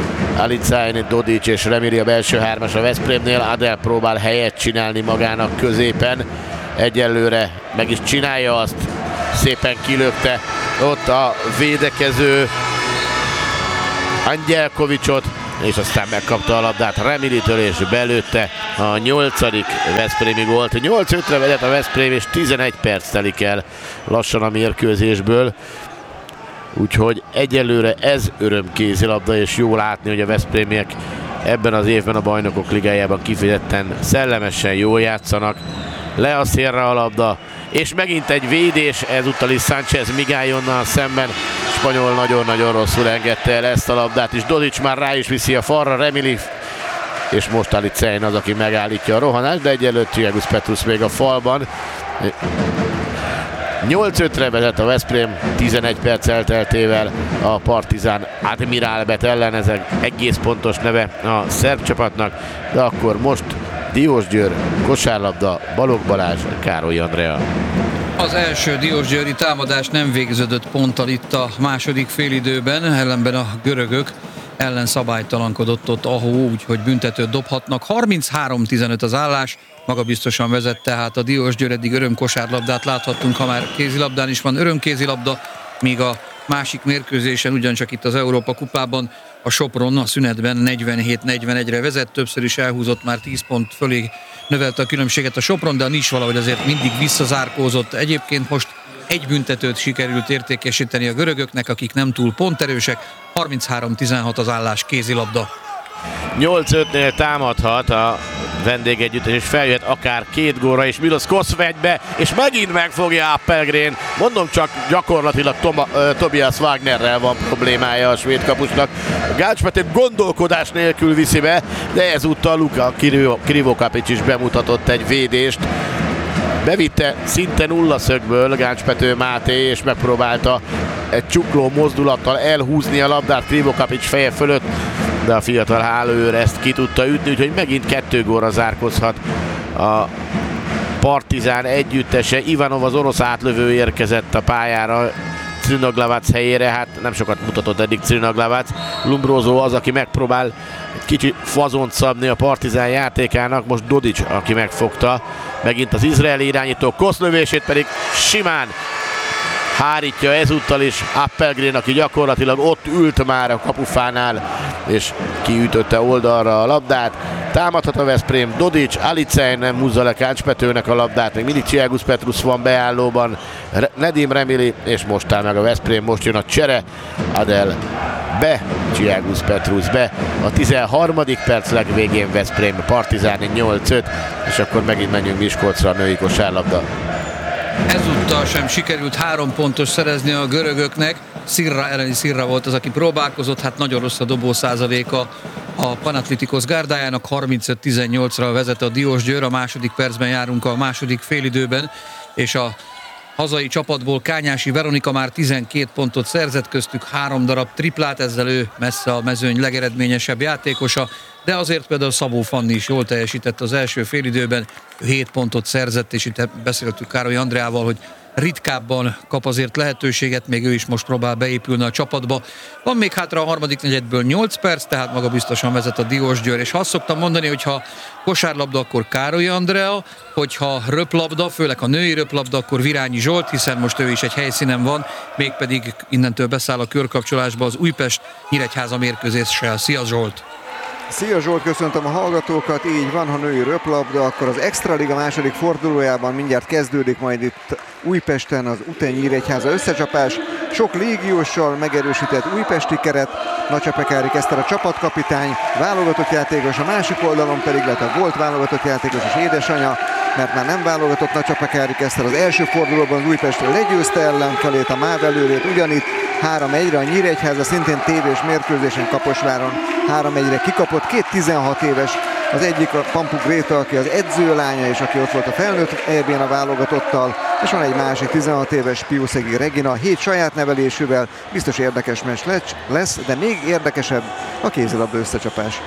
[SPEAKER 3] Alicain, Dodic és Remili a belső hármas a Veszprémnél. Adel próbál helyet csinálni magának középen, egyelőre meg is csinálja azt, szépen kilökte ott a védekező Angyelkovicsot, és aztán megkapta a labdát Remilitől, és belőtte a nyolcadik veszprémi gólt. nyolc ötre vezet a Veszprém, és tizenegy perc telik el lassan a mérkőzésből. Úgyhogy egyelőre ez örömkézilabda, és jó látni, hogy a veszprémiek ebben az évben a Bajnokok Ligájában kifejezetten szellemesen jól játszanak. Le a szélre a labda, és megint egy védés, ezúttal is Sánchez Migályonnal szemben. Spanyol nagyon-nagyon rosszul engedte el ezt a labdát, és Dodic már rá is viszi a falra, Remili, és most Alicein az, aki megállítja a rohanást, de egyelőtt Csiagus Petrus még a falban. nyolc ötre vezet a Veszprém, tizenegy perc elteltével a Partizán Admirálbet ellen, ez egész pontos neve a szerb csapatnak, de akkor most Diósgyőr, kosárlabda, Balogh Balázs, Károly Andrea.
[SPEAKER 1] Az első diósgyőri támadás nem végződött ponttal itt a második félidőben, ellenben a görögök ellen szabálytalankodott ott Ahó, úgyhogy büntetőt dobhatnak. harminchárom tizenöt az állás, magabiztosan vezet tehát a Diósgyőr, eddig örömkosárlabdát láthattunk, ha már kézilabdán is van örömkézilabda, míg a másik mérkőzésen ugyancsak itt az Európa kupában a Sopron a szünetben negyvenhét negyvenegyre vezet, többször is elhúzott, már tíz pont fölé növelte a különbséget a Sopron, de a Nis valahogy azért mindig visszazárkózott. Egyébként most egy büntetőt sikerült értékesíteni a görögöknek, akik nem túl ponterősek, harminchárom tizenhat az állás, kézilabda.
[SPEAKER 3] nyolc ötnél támadhat a vendégegyüttes, és feljöhet akár két gólra, és Milos Kosvegybe, és megint megfogja Appelgren. Mondom, csak gyakorlatilag Toma, uh, Tobias Wagnerrel van problémája a svéd kapusnak. Gácspetet gondolkodás nélkül viszi be, de ezúttal Luka Krivokapics is bemutatott egy védést. Bevitte szinte nulla szögből Gácspető Máté, és megpróbálta egy csukló mozdulattal elhúzni a labdát Krivokapics feje fölött, de a fiatal hálóőr ezt ki tudta ütni, úgyhogy megint kettő gólra zárkozhat a Partizán együttese. Ivanov, az orosz átlövő érkezett a pályára Crnoglavac helyére, hát nem sokat mutatott eddig Crnoglavac. Lumbrózó az, aki megpróbál egy kicsi fazont szabni a Partizán játékának, most Dodic, aki megfogta. Megint az izraeli irányító koszlövését pedig simán hárítja ezúttal is Appelgren, aki gyakorlatilag ott ült már a kapufánál, és kiütötte oldalra a labdát. Támadhat a Veszprém, Dodic, Alicein nem húzza le Kácspetőnek a labdát, még mindig Csiagus Petrus van beállóban, Nedim Remili, és most áll meg a Veszprém, most jön a csere, Adel be, Csiagus Petrus be, a tizenharmadik perc legvégén Veszprém, Partizán nyolc öt, és akkor megint menjünk Miskolcra, a női kosárlabda.
[SPEAKER 1] Ezúttal sem sikerült három pontos szerezni a görögöknek. Szirra, elleni Szirra volt az, aki próbálkozott, hát nagyon rossz a dobó százaléka a Panathinaikos gárdájának, harmincöt tizennyolcra vezet a Diósgyőr, a második percben járunk a második félidőben, és a hazai csapatból Kányási Veronika már tizenkét pontot szerzett, köztük három darab triplát, ezzel ő messze a mezőny legeredményesebb játékosa, de azért például Szabó Fanni is jól teljesített az első félidőben, hét pontot szerzett, és itt beszéltük Károly Andreával, hogy ritkábban kap azért lehetőséget, még ő is most próbál beépülni a csapatba. Van még hátra a harmadik negyedből nyolc perc, tehát magabiztosan vezet a Diósgyőr, és ha azt szoktam mondani, hogyha kosárlabda, akkor Károly Andrea, hogyha röplabda, főleg a női röplabda, akkor Virányi Zsolt, hiszen most ő is egy helyszínen van, mégpedig innentől beszáll a körkapcsolásba az Újpest-Nyíregyháza mérkőzéssel. Szia Zsolt!
[SPEAKER 7] Szia Zsolt, köszöntöm a hallgatókat, így van, ha női röplabda, akkor az Extraliga második fordulójában mindjárt kezdődik majd itt Újpesten az Uten-Nyíregyháza összecsapás. Sok légióssal megerősített újpesti keret, Nacsapekári Eszter a csapatkapitány, válogatott játékos, a másik oldalon pedig lett a volt válogatott játékos és édesanyja, mert már nem válogatott Nacsapekári Eszter. Az első fordulóban az Újpest legyőzte ellenfelét, a MÁV előrét ugyanitt, három egyre a Nyíregyháza szintén tévés mérkőzésen Kaposváron három egyre kikapott, két tizenhat éves, az egyik a Pampu Gréta, aki az edzőlánya, és aki ott volt a felnőtt é bén a válogatottal, és van egy másik tizenhat éves Piuszegi Regina, hét saját nevelésűvel, biztos érdekes meccs lesz, de még érdekesebb a kézilabda összecsapás.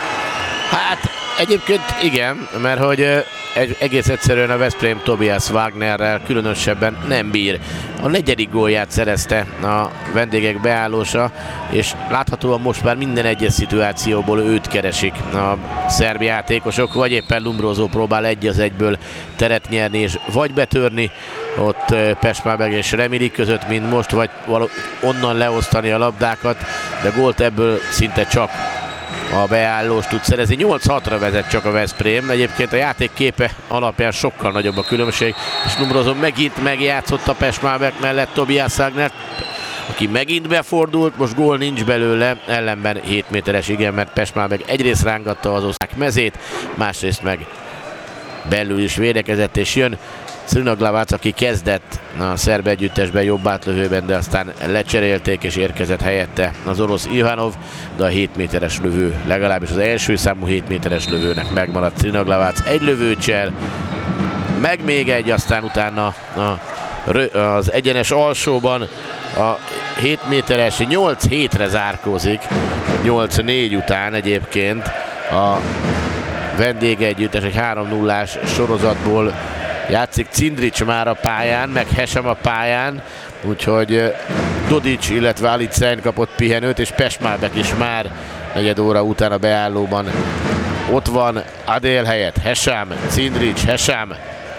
[SPEAKER 3] Hát egyébként igen, mert hogy egy, egész egyszerűen a Veszprém Tobias Wagnerrel különösebben nem bír. A negyedik gólját szerezte a vendégek beállósa, és láthatóan most már minden egyes szituációból őt keresik a szerb játékosok, vagy éppen Lumbrózó próbál egy az egyből teret nyerni, és vagy betörni ott Pestmábeg és Remili között, mint most, vagy való, onnan leosztani a labdákat, de gólt ebből szinte csak a beállós tud szerezni. nyolc hatra vezet csak a Veszprém. Egyébként a játék képe alapján sokkal nagyobb a különbség, és Lumbrozó megint megjátszott a Pestmábeg mellett Tobias Wagner, aki megint befordult, most gól nincs belőle, ellenben hét méteres igen, mert Pestmábeg egyrészt rángatta az osztrák mezét, másrészt meg belül is védekezett, és jön Crnoglavac, aki kezdett a szerb együttesben jobb átlövőben, de aztán lecserélték és érkezett helyette az orosz Ivanov, de a hét méteres lövő, legalábbis az első számú hét méteres lövőnek megmaradt Crnoglavac. Egy lövőcsel, meg még egy, aztán utána a, az egyenes alsóban a hét méteres nyolc hétre zárkózik, nyolc négy után egyébként a vendégegyüttes, egy három nullás sorozatból játszik Cindric már a pályán, meg Hesem a pályán, úgyhogy Dodic, illetve Alicein kapott pihenőt, és Pestmábeg is már negyed óra után a beállóban ott van. Adél helyett Hesem, Cindric, Hesem,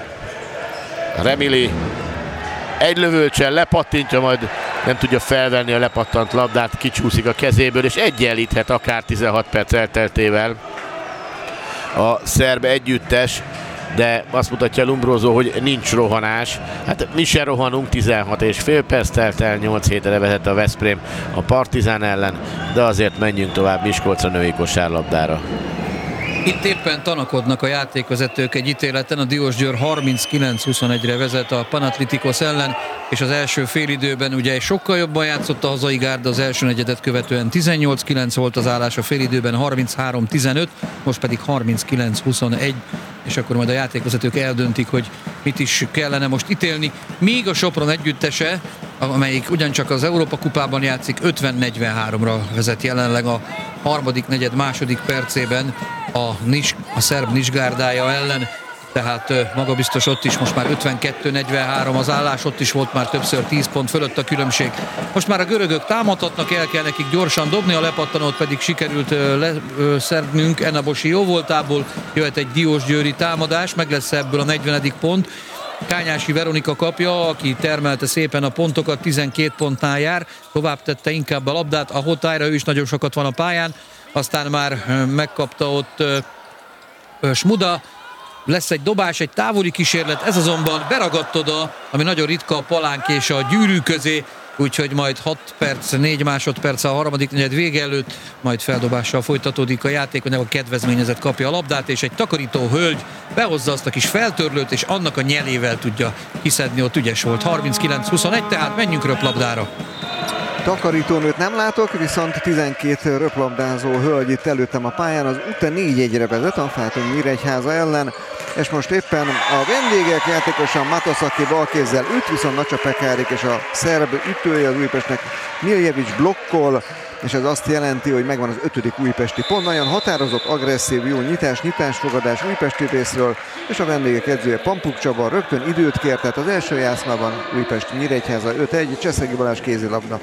[SPEAKER 3] Remili egy lövőcsel lepattintja, majd nem tudja felvenni a lepattant labdát, kicsúszik a kezéből, és egyenlíthet akár tizenhat perc elteltével a szerb együttes, de azt mutatja Lumbrozó, hogy nincs rohanás. Hát mi se rohanunk, tizenhat és fél perc telt el, nyolc hétre vezet a Veszprém a Partizán ellen, de azért menjünk tovább Miskolcra női kosárlabdára.
[SPEAKER 1] Itt éppen tanakodnak a játékvezetők egy ítéleten, a Diósgyőr harminckilenc huszonegyre vezet a Panathinaikos ellen, és az első félidőben ugye sokkal jobban játszott a hazai gárda, az első negyedet követően tizennyolc kilenc volt az állás, a félidőben harminchárom tizenöt, most pedig harminckilenc huszonegy, és akkor majd a játékvezetők eldöntik, hogy mit is kellene most ítélni. Míg a Sopron együttese, amelyik ugyancsak az Európa kupában játszik, ötven negyvenháromra vezet jelenleg a harmadik negyed második percében a, Nis, a szerb Nisgárdája ellen, tehát magabiztos ott is most már ötvenkettő negyvenhárom az állás, ott is volt már többször tíz pont fölött a különbség. Most már a görögök támadhatnak, el kell nekik gyorsan dobni, a lepattanót pedig sikerült leszednünk Enabosi jóvoltából, jöhet egy diósgyőri támadás, meg lesz ebből a negyvenedik pont. Kányási Veronika kapja, aki termelte szépen a pontokat, tizenkét pontnál jár, tovább tette inkább a labdát, a Hotájra, ő is nagyon sokat van a pályán, aztán már megkapta ott Smuda, lesz egy dobás, egy távoli kísérlet, ez azonban beragadt oda, ami nagyon ritka, a palánk és a gyűrű közé, úgyhogy majd hat perc, négy másodperc a harmadik negyed vége előtt, majd feldobással folytatódik a játék, a kedvezményezett kapja a labdát, és egy takarító hölgy behozza azt a kis feltörlőt, és annak a nyelével tudja kiszedni, ott ügyes volt. harminckilenc huszonegy, tehát menjünk röplabdára.
[SPEAKER 7] Takarítónőt nem látok, viszont tizenkét röplabdázó hölgy itt előttem a pályán, az U T E négy egyre vezet a Fátum Nyíregyháza ellen, és most éppen a vendégek játékosan Matosaki balkézzel üt, viszont Nacsa Pekárik és a szerb ütője az Újpestnek Miljevics blokkol, és ez azt jelenti, hogy megvan az ötödik újpesti pont. Nagyon határozott, agresszív, jó nyitás, nyitásfogadás újpesti részről, és a vendégek edzője Pampuk Csaba rögtön időt kért, tehát az első játszmában Újpest Nyíregyháza öt egy, Cseszegi Balázs kézilabda.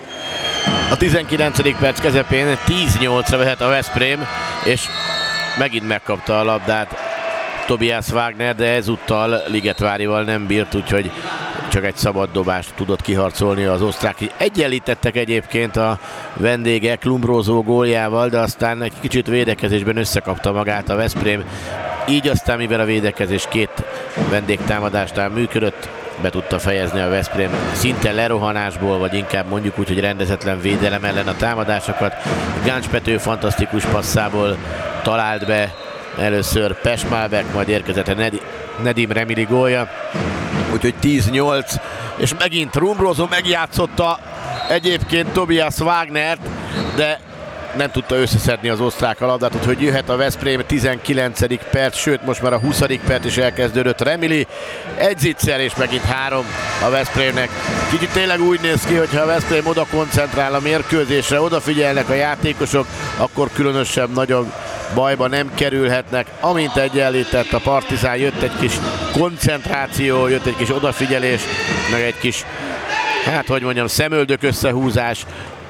[SPEAKER 3] A tizenkilencedik perc közepén tíz nyolcra vehet a Veszprém, és megint megkapta a labdát Tobias Wagner, de ezúttal Ligetvárival nem bírt, úgyhogy csak egy szabad dobást tudott kiharcolni az osztrák. Egyenlítettek egyébként a vendégek Lumbrozó góljával, de aztán egy kicsit védekezésben összekapta magát a Veszprém. Így aztán, mivel a védekezés két vendégtámadásnál működött, be tudta fejezni a Veszprém szinte lerohanásból, vagy inkább mondjuk úgy, hogy rendezetlen védelem ellen a támadásokat. Gáncs Pető fantasztikus passzából talált be először Pestmábeg, majd érkezett a Nedim Remili gólja. Úgyhogy tíz nyolc, és megint Lumbrozó megjátszotta egyébként Tobias Wagnert, de nem tudta összeszedni az osztrák a labdát, úgyhogy jöhet a Veszprém tizenkilencedik perc, sőt most már a huszadik perc is elkezdődött. Remili egy zicser, és megint három a Veszprémnek. Kicsit tényleg úgy néz ki, hogyha a Veszprém oda koncentrál a mérkőzésre, odafigyelnek a játékosok, akkor különösebb nagyon bajba nem kerülhetnek. Amint egyenlített a Partizán, jött egy kis koncentráció, jött egy kis odafigyelés, meg egy kis, hát hogy mondjam, szemöldök összehúzás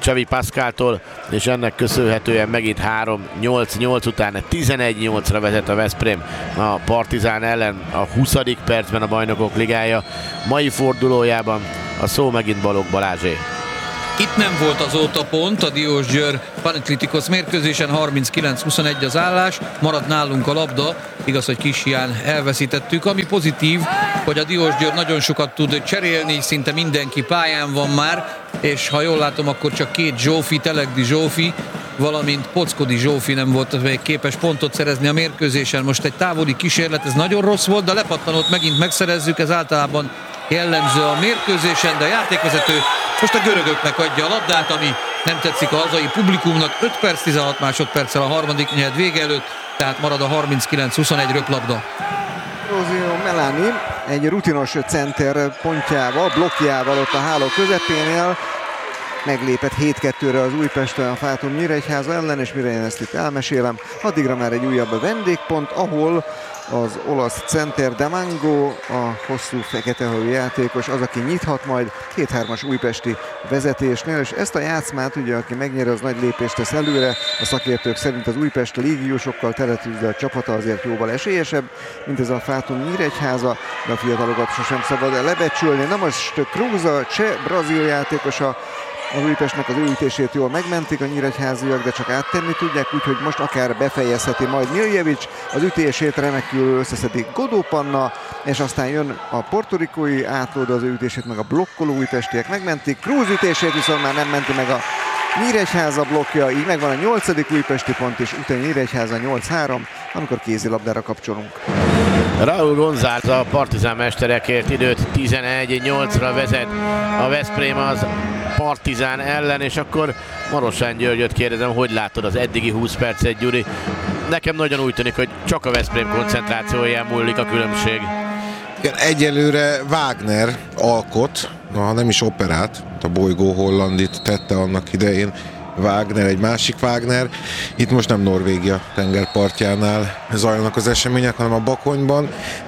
[SPEAKER 3] Xavi Pascaltól, és ennek köszönhetően megint három nyolc nyolc után tizenegy nyolcra vezet a Veszprém a Partizán ellen a huszadik percben a Bajnokok Ligája mai fordulójában. A szó megint Balogh Balázsé.
[SPEAKER 1] Itt nem volt azóta pont a Diósgyőr Panathinaikos mérkőzésen, harminckilenc huszonegy az állás, maradt nálunk a labda, igaz, hogy kis hián elveszítettük. Ami pozitív, hogy a Diósgyőr nagyon sokat tud cserélni, szinte mindenki pályán van már, és ha jól látom, akkor csak két Zsófi, Telegdi Zsófi, valamint Pockodi Zsófi nem volt még képes pontot szerezni a mérkőzésen. Most egy távoli kísérlet, ez nagyon rossz volt, de lepattanót megint megszerezzük, ez általában jellemző a mérkőzésen, de a játékvezető most a görögöknek adja a labdát, ami nem tetszik a hazai publikumnak. öt perc tizenhat másodperccel a harmadik negyed vége előtt, tehát marad a harminckilenc huszonegy röplabda.
[SPEAKER 7] Rosio Melani egy rutinos center pontjával, blokkjával ott a háló közepénél meglépett hét kettőre az Újpesten a Fátum Nyíregyháza ellen, és mire én ezt itt elmesélem, addigra már egy újabb vendégpont, ahol az olasz center Damango, a hosszú feketehajú játékos, az, aki nyithat majd két hármas újpesti vezetésnél, és ezt a játszmát, ugye, aki megnyeri, az nagy lépést tesz előre. A szakértők szerint az Újpest légiósokkal teletűzve a csapata azért jóval esélyesebb, mint ez a Fátum Nyíregyháza, de a fiatalokat sosem szabad lebecsülni. Na most Cruz, a cseh brazil játékosa az Újpestnek, az ő ütését jól megmentik a nyíregyháziak, de csak áttenni tudják, úgyhogy most akár befejezheti majd Miljevic, az ütését remekül összeszedi Godó Panna, és aztán jön a portorikói átlóda, az ő ütését meg a blokkoló újpestiek megmentik, Cruz ütését viszont már nem menti meg a Nyíregyháza blokkja, így megvan a nyolcadik újpesti pont, és utána Nyíregyháza nyolc három, amikor kézilabdára kapcsolunk.
[SPEAKER 3] Raúl González a Partizán mesterekért időt tizenegy nyolcra vezet a Veszprém az Partizán ellen, és akkor Marosán Györgyöt kérdezem, hogy látod az eddigi húsz percet, Gyuri? Nekem nagyon úgy tűnik, hogy csak a Veszprém koncentrációján múlik a különbség.
[SPEAKER 8] Igen, egyelőre Wagner alkot, ha nem is operát, a bolygó hollandit tette annak idején, Wagner, egy másik Wagner. Itt most nem Norvégia tengerpartjánál zajlanak az események, hanem a Bakonyban.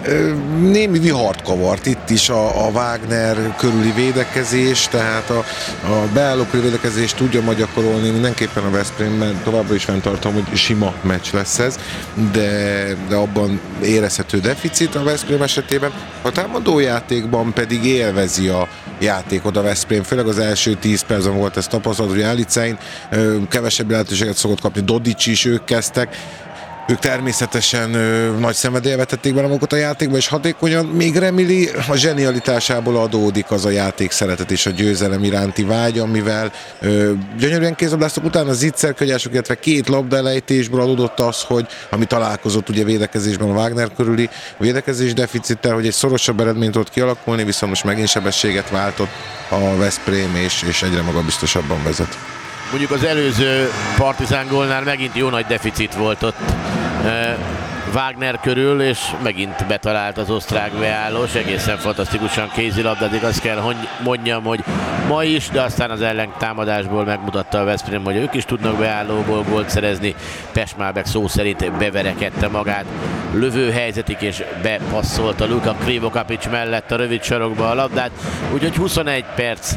[SPEAKER 8] Némi vihart kavart itt is a, a Wagner körüli védekezés, tehát a, a beálló körüli védekezést tudja majd gyakorolni mindenképpen a Veszprém, mert továbbra is fenntartom, hogy sima meccs lesz ez, de, de abban érezhető deficit a Veszprém esetében. A támadójátékban pedig élvezi a játékot a Veszprém, főleg az első tíz percben volt ez tapasztalat, hogy Alicain kevesebb lehetőséget szokott kapni, Dodic is, ők kezdtek. Ők természetesen ö, nagy szenvedéllyel vetették be magukat a játékba, és hatékonyan, még Remili a zsenialitásából adódik az a játék szeretet és a győzelem iránti vágy, amivel ö, gyönyörűen kézlabdáztak, utána az zicserkögyások, illetve két labdaelejtésből adódott az, hogy ami találkozott ugye védekezésben a Wagner körüli védekezés deficittel, hogy egy szorosabb eredményt tudott kialakulni, viszont most megint sebességet váltott a Veszprém, és, és egyre magabiztosabban vezet.
[SPEAKER 3] Mondjuk az előző Partizán gólnál megint jó nagy deficit volt ott Wagner körül, és megint betalált az osztrák beállós, egészen fantasztikusan kézilabdázik, azt kell hogy mondjam, hogy ma is, de aztán az ellentámadásból megmutatta a Veszprém, hogy ők is tudnak beállóból gólt szerezni. Pešmálbek szó szerint beverekedte magát lövőhelyzetig, és bepasszolta Luka Krivokapics mellett a rövid sarokba a labdát, úgyhogy huszonegy perc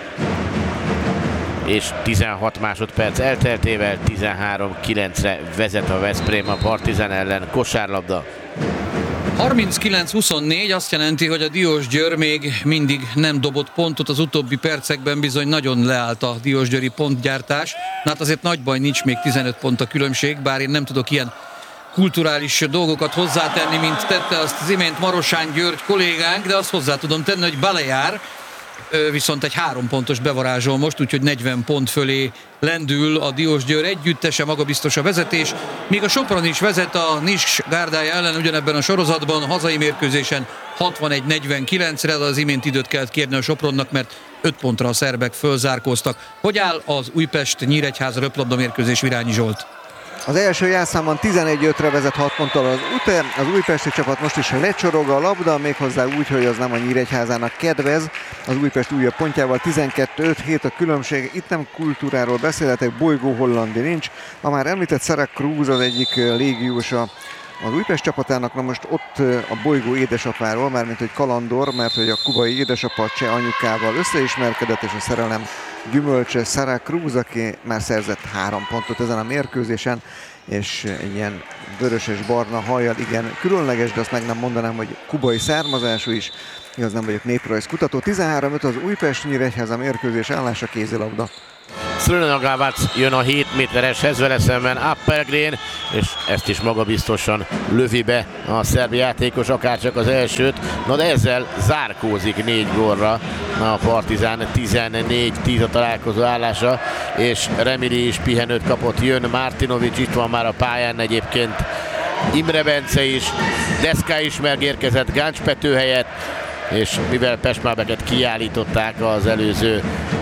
[SPEAKER 3] és tizenhat másodperc elteltével tizenhárom kilencre vezet a Veszprém a Partizán ellen kosárlabda.
[SPEAKER 1] harminckilenc huszonnégy azt jelenti, hogy a Diósgyőr még mindig nem dobott pontot, az utóbbi percekben bizony nagyon leállt a diósgyőri pontgyártás. Na hát azért nagy baj, nincs még tizenöt pont a különbség, bár én nem tudok ilyen kulturális dolgokat hozzátenni, mint tette azt az imént Marosán György kollégánk, de azt hozzá tudom tenni, hogy Baleár viszont egy három pontos bevarázsol most, úgyhogy negyven pont fölé lendül a Diósgyőr együttese, magabiztos a vezetés. Míg a Sopron is vezet a Niks gárdája ellen ugyanebben a sorozatban, a hazai mérkőzésen hatvanegy negyvenkilencre, de az imént időt kellett kérni a Sopronnak, mert öt pontra a szerbek fölzárkóztak. Hogy áll az Újpest-Nyíregyháza röplabda mérkőzés, Virányi Zsolt?
[SPEAKER 7] Az első játszában tizenegy ötre vezet hat ponttal az u té e, az újpesti csapat most is lecsorog a labda, méghozzá úgy, hogy az nem a Nyíregyházának kedvez. Az Újpest újabb pontjával tizenkettő öt hét a különbség, itt nem kultúráról beszélhetek, bolygó hollandi nincs. A már említett Sarah Cruz az egyik légiós a az Újpest csapatának. Na most ott a bolygó édesapáról, mármint hogy kalandor, mert hogy a kubai édesapa cseh anyukával összeismerkedett, és a szerelem gyümölcse Sara Cruz, aki már szerzett három pontot ezen a mérkőzésen, és egy ilyen vöröses-barna hajjal, igen, különleges, de azt meg nem mondanám, hogy kubai származású is. Igaz, nem vagyok néprajzkutató. tizenhárom öt az Újpest-Nyíregyháza mérkőzés, állása kézilabda.
[SPEAKER 3] Srnagavac jön a hét métereshez, vele szemben Appelgren, és ezt is magabiztosan lövi be a szerb játékos, akárcsak az elsőt. Na de ezzel zárkózik négy gólra a Partizán, tizennégy tíz a találkozó állása, és Remili is pihenőt kapott, jön Martinovic, itt van már a pályán egyébként Imre Bence is, Deszka is megérkezett Gáncs Pető helyett, és mivel Pestmábeket kiállították az előző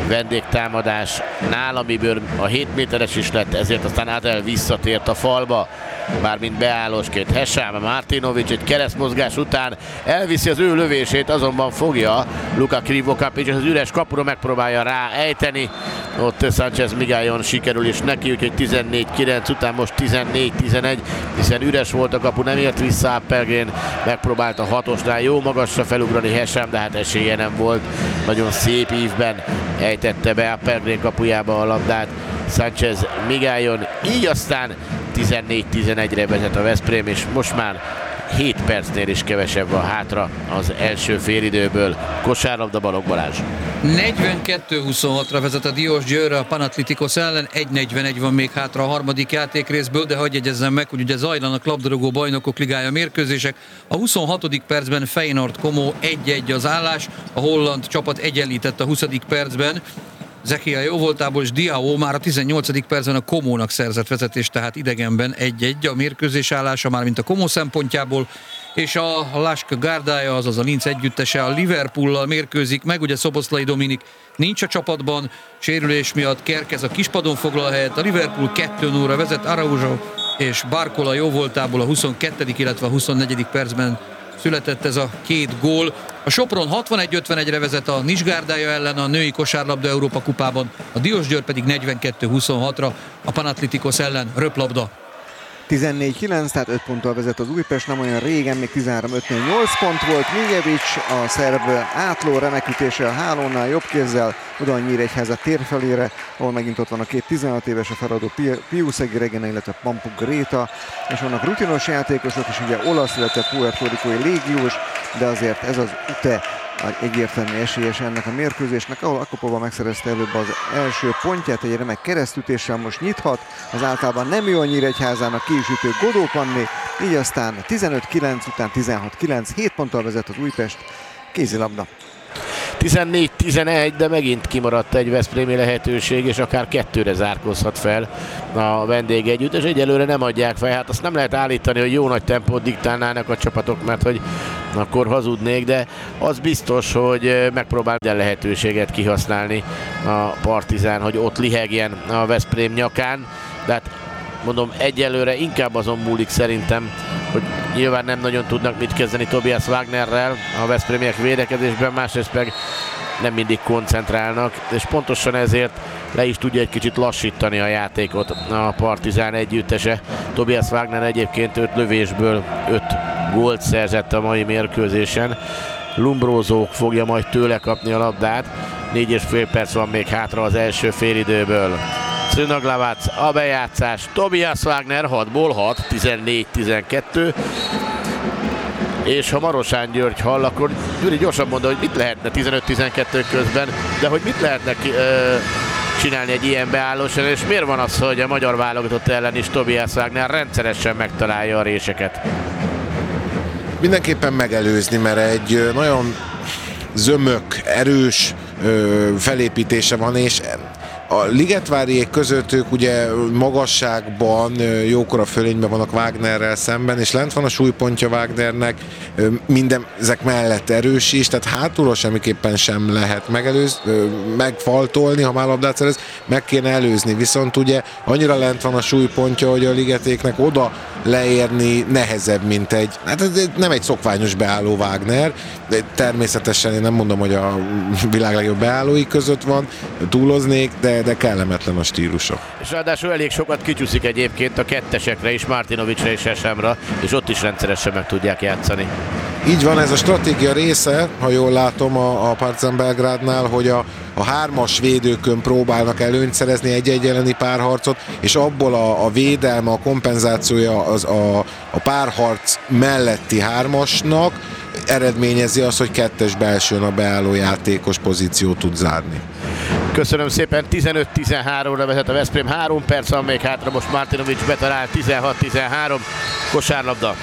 [SPEAKER 3] vendégtámadásnál, amiből a hét méteres is lett, ezért aztán Adel visszatért a falba, mármint beállósként. Hesám Martinovic egy keresztmozgás után elviszi az ő lövését, azonban fogja Luka Krivokapics, és az üres kapura megpróbálja rá ejteni. Ott Sánchez Migályon sikerül is neki, úgyhogy tizennégy kilenc után most tizennégy tizenegy, hiszen üres volt a kapu, nem ért vissza Appelgren, megpróbálta a hatosnál jó magasra felugrani Hesám, de hát esélye nem volt. Nagyon szép ívben ejtette be Appelgren kapujába a labdát Sánchez Migályon, így aztán tizennégy tizenegyre vezet a Veszprém, és most már hét percnél is kevesebb van hátra az első félidőből. Kosárlabda, Balogh Balázs.
[SPEAKER 1] negyvenkettő huszonhatra vezet a Diósgyőr a Panathinaikos ellen, egy negyvenegy van még hátra a harmadik játékrészből, de hagyj jegyezzem meg, hogy ugye zajlanak labdarúgó bajnokok ligája mérkőzések. A huszonhatodik percben Feyenoord Como egy egy az állás, a holland csapat egyenlített a huszadik percben. Zekia jó voltából, és Diao már a tizennyolcadik percben a Komónak szerzett vezetést, tehát idegenben egy egy a mérkőzés állása, már mint a Como szempontjából, és a Lask Gárdája, azaz a Linz együttese a Liverpoollal mérkőzik meg, ugye Szoboszlai Dominik nincs a csapatban, sérülés miatt Kerkez a kispadon foglal helyet, a Liverpool kettő nulla vezet, Araujo és Barcola jó voltából a huszonkettedik illetve a huszonnegyedik percben született ez a két gól. A Sopron hatvanegy ötvenegyre vezet a Nisgárdája ellen a női kosárlabda Európa kupában, a Diósgyőr pedig negyvenkettő huszonhatra a Panathinaikos ellen röplabda.
[SPEAKER 7] tizennégy kilenc, tehát öt ponttal vezet az Újpest, nem olyan régen, még tizenhárom ötnél nyolc pont volt. Mijevic, a szerb átló remekütése a hálónál jobb kézzel, oda a Nyíregyháza tér felére, ahol megint ott van a két tizenhat éves, a feladó Piuszegi Regina, illetve Pampu Gréta, és vannak rutinos játékosok is, ugye olasz, illetve puertoricói légiós, de azért ez az Ute egyértelmű esélyes ennek a mérkőzésnek, ahol Akopova megszerezte előbb az első pontját, egy remek keresztütéssel most nyithat, az általában nem jó a Nyíregyházának kiüsítő Godó Panni, így aztán tizenöt kilenc után tizenhat kilenc, hét ponttal vezet az Újpest, kézilabda.
[SPEAKER 3] tizennégy tizenegy, de megint kimaradt egy veszprémi lehetőség, és akár kettőre zárkózhat fel a vendég együtt, és egyelőre nem adják fel. Hát azt nem lehet állítani, hogy jó nagy tempót diktálnának a csapatok, mert hogy akkor hazudnék, de az biztos, hogy megpróbál minden lehetőséget kihasználni a Partizán, hogy ott lihegjen a Veszprém nyakán, de hát mondom, egyelőre inkább azon múlik szerintem, hogy nyilván nem nagyon tudnak mit kezdeni Tobias Wagnerrel a veszprémiek védekezésben, másrészt meg nem mindig koncentrálnak, és pontosan ezért le is tudja egy kicsit lassítani a játékot a Partizán együttese. Tobias Wagner egyébként öt lövésből öt gólt szerzett a mai mérkőzésen. Lumbrózó fogja majd tőle kapni a labdát, négy és fél perc van még hátra az első félidőből. Srnagavac a bejátszás, Tobias Wagner hatból hat, tizennégy tizenkettő, és ha Marosán György hall, akkor Gyuri gyorsan mondta, hogy mit lehetne tizenöt tizenkettő közben, de hogy mit lehetne ö, csinálni egy ilyen beállósan, és miért van az, hogy a magyar válogatott ellen is Tobias Wagner rendszeresen megtalálja a réseket?
[SPEAKER 8] Mindenképpen megelőzni, mert egy nagyon zömök, erős felépítése van, és a ligetváriék között ők ugye magasságban, jókora fölényben vannak Wagnerrel szemben, és lent van a súlypontja Wagnernek, minden ezek mellett erős is, tehát hátulról semmiképpen sem lehet megelőz, megfaltolni, ha már labdát szerez, meg kéne előzni, viszont ugye annyira lent van a súlypontja, hogy a ligetéknek oda leérni nehezebb, mint egy, hát ez nem egy szokványos beálló Wagner, de természetesen én nem mondom, hogy a világ legjobb beállói között van, túloznék, de de, de kellemetlen a stílusa.
[SPEAKER 3] És ráadásul elég sokat kicsúszik egyébként a kettesekre is, Martinovicsra és Esemra, és ott is rendszeresen meg tudják játszani.
[SPEAKER 8] Így van, ez a stratégia része, ha jól látom a, a Partizan Belgrádnál, hogy a, a hármas védőkön próbálnak előnyt szerezni egy-egy elleni párharcot, és abból a, a védelme, a kompenzációja az a, a párharc melletti hármasnak eredményezi azt, hogy kettes belsőn a beálló játékos pozíciót tud zárni.
[SPEAKER 3] Köszönöm szépen, tizenöt tizenháromra vezet a Veszprém, három perc van még hátra, most Martinovics betalál, tizenhat tizenhárom, kosárlabda.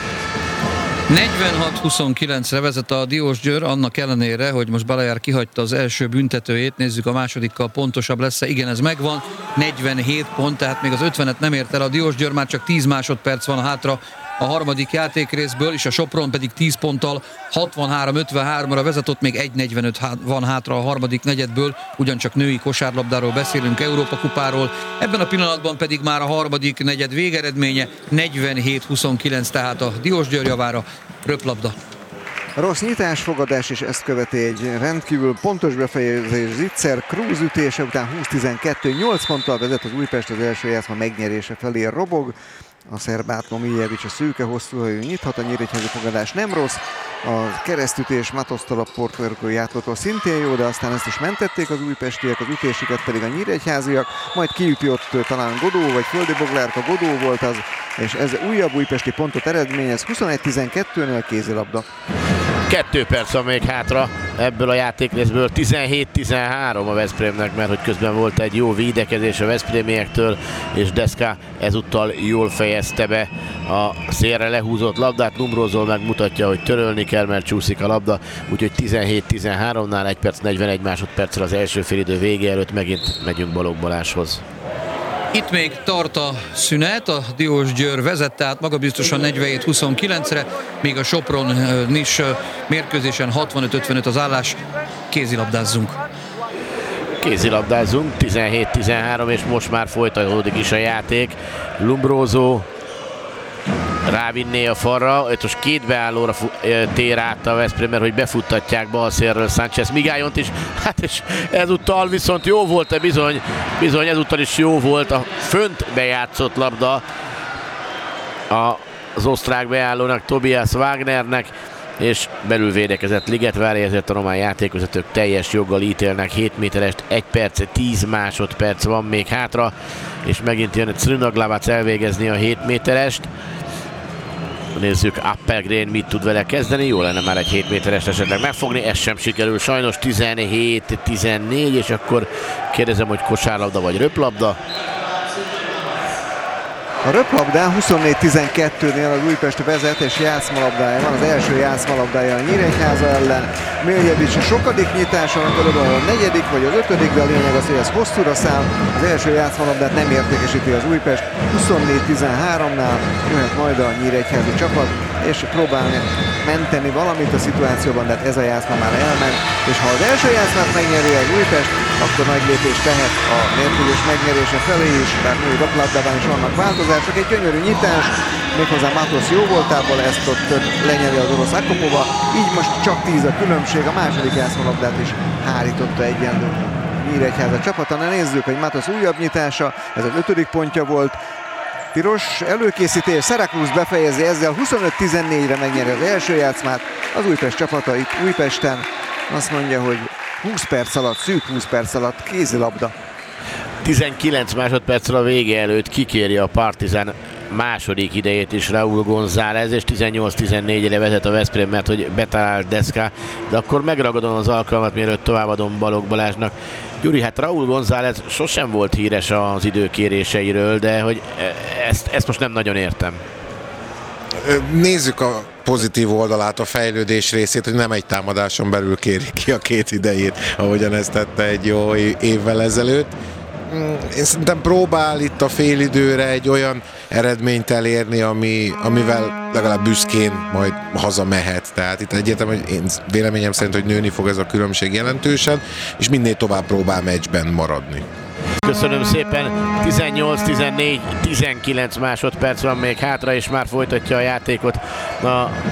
[SPEAKER 1] negyvenhat huszonkilencre vezet a Diósgyőr, annak ellenére, hogy most Balajár kihagyta az első büntetőjét, nézzük a másodikkal pontosabb lesz-e, igen, ez megvan, negyvenhét pont, tehát még az ötvenet nem ért el a Diósgyőr, már csak tíz másodperc van hátra a harmadik játékrészből, és a Sopron pedig tíz ponttal hatvanhárom ötvenháromra vezet, ott még egy negyvenöt van hátra a harmadik negyedből, ugyancsak női kosárlabdáról beszélünk, Európa kupáról, ebben a pillanatban pedig már a harmadik negyed végeredménye, negyvenhét huszonkilenc tehát a Diósgyőr javára, röplabda.
[SPEAKER 7] Rossz nyitásfogadás, és ezt követi egy rendkívül pontos befejezés. Zitzer Krúz ütése után húsz tizenkettő, nyolc ponttal vezet az Újpest, az első játszma megnyerése felé robog. A szerb Átlo Miljevics a szőke hosszúhajú nyithat, a nyíregyházi fogadás nem rossz. A keresztütés Matosztal a portverkói átlótól szintén jó, de aztán ezt is mentették az újpestiek, az ütésüket pedig a nyíregyháziak, majd kiüti ott talán Godó, vagy Földi Boglárka, Godó volt az, és ez újabb újpesti pontot eredményez, huszonegy tizenkettőnél kézilabda.
[SPEAKER 3] Kettő perc van még hátra ebből a játékrészből, tizenhét tizenhárom a Veszprémnek, mert hogy közben volt egy jó védekezés a veszprémiektől, és Deszka ezúttal jól fejezte be a szélre lehúzott labdát. Numrózol megmutatja, hogy törölni kell, mert csúszik a labda, úgyhogy tizenhét tizenháromnál egy perc negyvenegy másodperccel az első félidő vége előtt megint megyünk Balogh Balázshoz.
[SPEAKER 1] Itt még tart a szünet, a Diósgyőr vezet, tehát magabiztosan negyvenhét huszonkilencre, még a Sopron is mérkőzésen hatvanöt ötvenöt az állás, kézilabdázzunk.
[SPEAKER 3] Kézilabdázzunk, tizenhét tizenhárom, és most már folytatódik is a játék. Lumbrózó rávinné a falra, itt most két beállóra tér át a Veszprém, mert hogy befuttatják bal szélről Sánchez Migályont is, hát és ezúttal viszont jó volt-e bizony, bizony ezúttal is jó volt a fönt bejátszott labda az osztrák beállónak, Tobias Wagnernek, és belül védekezett Ligetvári, ezért a román játékvezetők teljes joggal ítélnek hét méterest, egy perc, tíz másodperc van még hátra, és megint jön Crünaglavac elvégezni a hét méterest. Nézzük, Appelgren mit tud vele kezdeni, jó lenne már egy hét méterest esetleg megfogni, ez sem sikerül sajnos, tizenhét tizennégy, és akkor kérdezem, hogy kosárlabda vagy röplabda.
[SPEAKER 7] A röplabdán huszonnégy tizenkettőnél az Újpest vezet, és játszmalabdája van, az első játszmalabdája a Nyíregyháza ellen. Miljevics a sokadik nyitása, a negyedik vagy az ötödik, de a lényeg az, hogy ez hosszúra száll. Az első játszmalabdát nem értékesíti az Újpest, huszonnégy tizenháromnál jöhet majd a nyíregyházi csapat, és próbálni menteni valamit a szituációban, de ez a játszma már elment, és ha az első játszmát megnyeri az Újpest, akkor nagy lépést tehet a mérkőzés megnyerése felé is, bár női röplabdában is vannak változások. Egy gyönyörű nyitás, méghozzá Matos jó voltából, ezt ott lenyeli az orosz Akopova, így most csak tíz a különbség, a második játszmalabdát is hárította egyenlő Nyíregyháza csapata. Na nézzük, hogy Matos újabb nyitása, ez az ötödik pontja volt. Piros előkészítés, Saraklus befejezi ezzel, huszonöt tizennégyre megnyeri az első játszmát. Az Újpest csapata itt Újpesten azt mondja, hogy húsz perc alatt, szűk húsz perc alatt kézilabda.
[SPEAKER 3] tizenkilenc másodperccel a vége előtt kikéri a Partizan második idejét is Raúl González, és tizennyolc tizennégyre vezet a Veszprém, mert hogy betalált Deszka, de akkor megragadom az alkalmat, mielőtt továbbadom Balogh Balázsnak. Gyuri, hát Raúl González sosem volt híres az időkéréseiről, de hogy ezt, ezt most nem nagyon értem.
[SPEAKER 8] Nézzük a pozitív oldalát, a fejlődés részét, hogy nem egy támadáson belül kéri ki a két idejét, ahogyan ezt tette egy jó évvel ezelőtt. Én szerintem próbál itt a félidőre egy olyan eredményt elérni, ami, amivel legalább büszkén majd hazamehet. Tehát itt egyértelmű, hogy én véleményem szerint, hogy nőni fog ez a különbség jelentősen, és minél tovább próbál meccsben maradni.
[SPEAKER 3] Köszönöm szépen, tizennyolc tizennégy, tizenkilenc másodperc van még hátra, és már folytatja a játékot a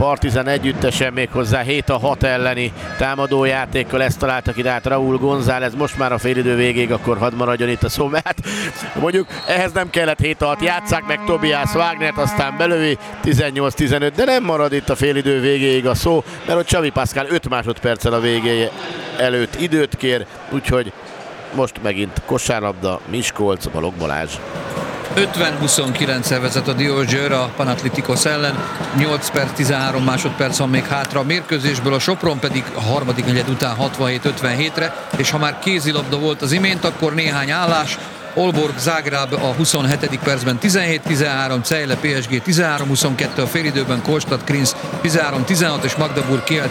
[SPEAKER 3] Partizan együttesen, még hozzá hét a hat elleni támadójátékkal, ezt találtak ide át Raúl González, most már a félidő végéig, akkor hadd maradjon itt a szó, mert mondjuk ehhez nem kellett hét a hat, játsszák meg Tobias Wagnert, aztán belövi tizennyolc tizenöt, de nem marad itt a félidő végéig a szó, mert ott Xavi Pascal öt másodperccel a végéje előtt időt kér, úgyhogy most megint kosárlabda, Miskolc, Balogh Balázs.
[SPEAKER 1] ötven huszonkilenccel vezet a Diósgyőr a Panathinaikos ellen, nyolc perc, tizenhárom másodperc van még hátra a mérkőzésből, a Sopron pedig a harmadik negyed után hatvanhét ötvenhétre, és ha már kézilabda volt az imént, akkor néhány állás. Olborg Zágráb a huszonhetedik percben tizenhét tizenhárom, Cejle pé es gé tizenhárom huszonkettő, a félidőben Kóstad Krinsz tizenhárom tizenhat és Magdeburg Kielce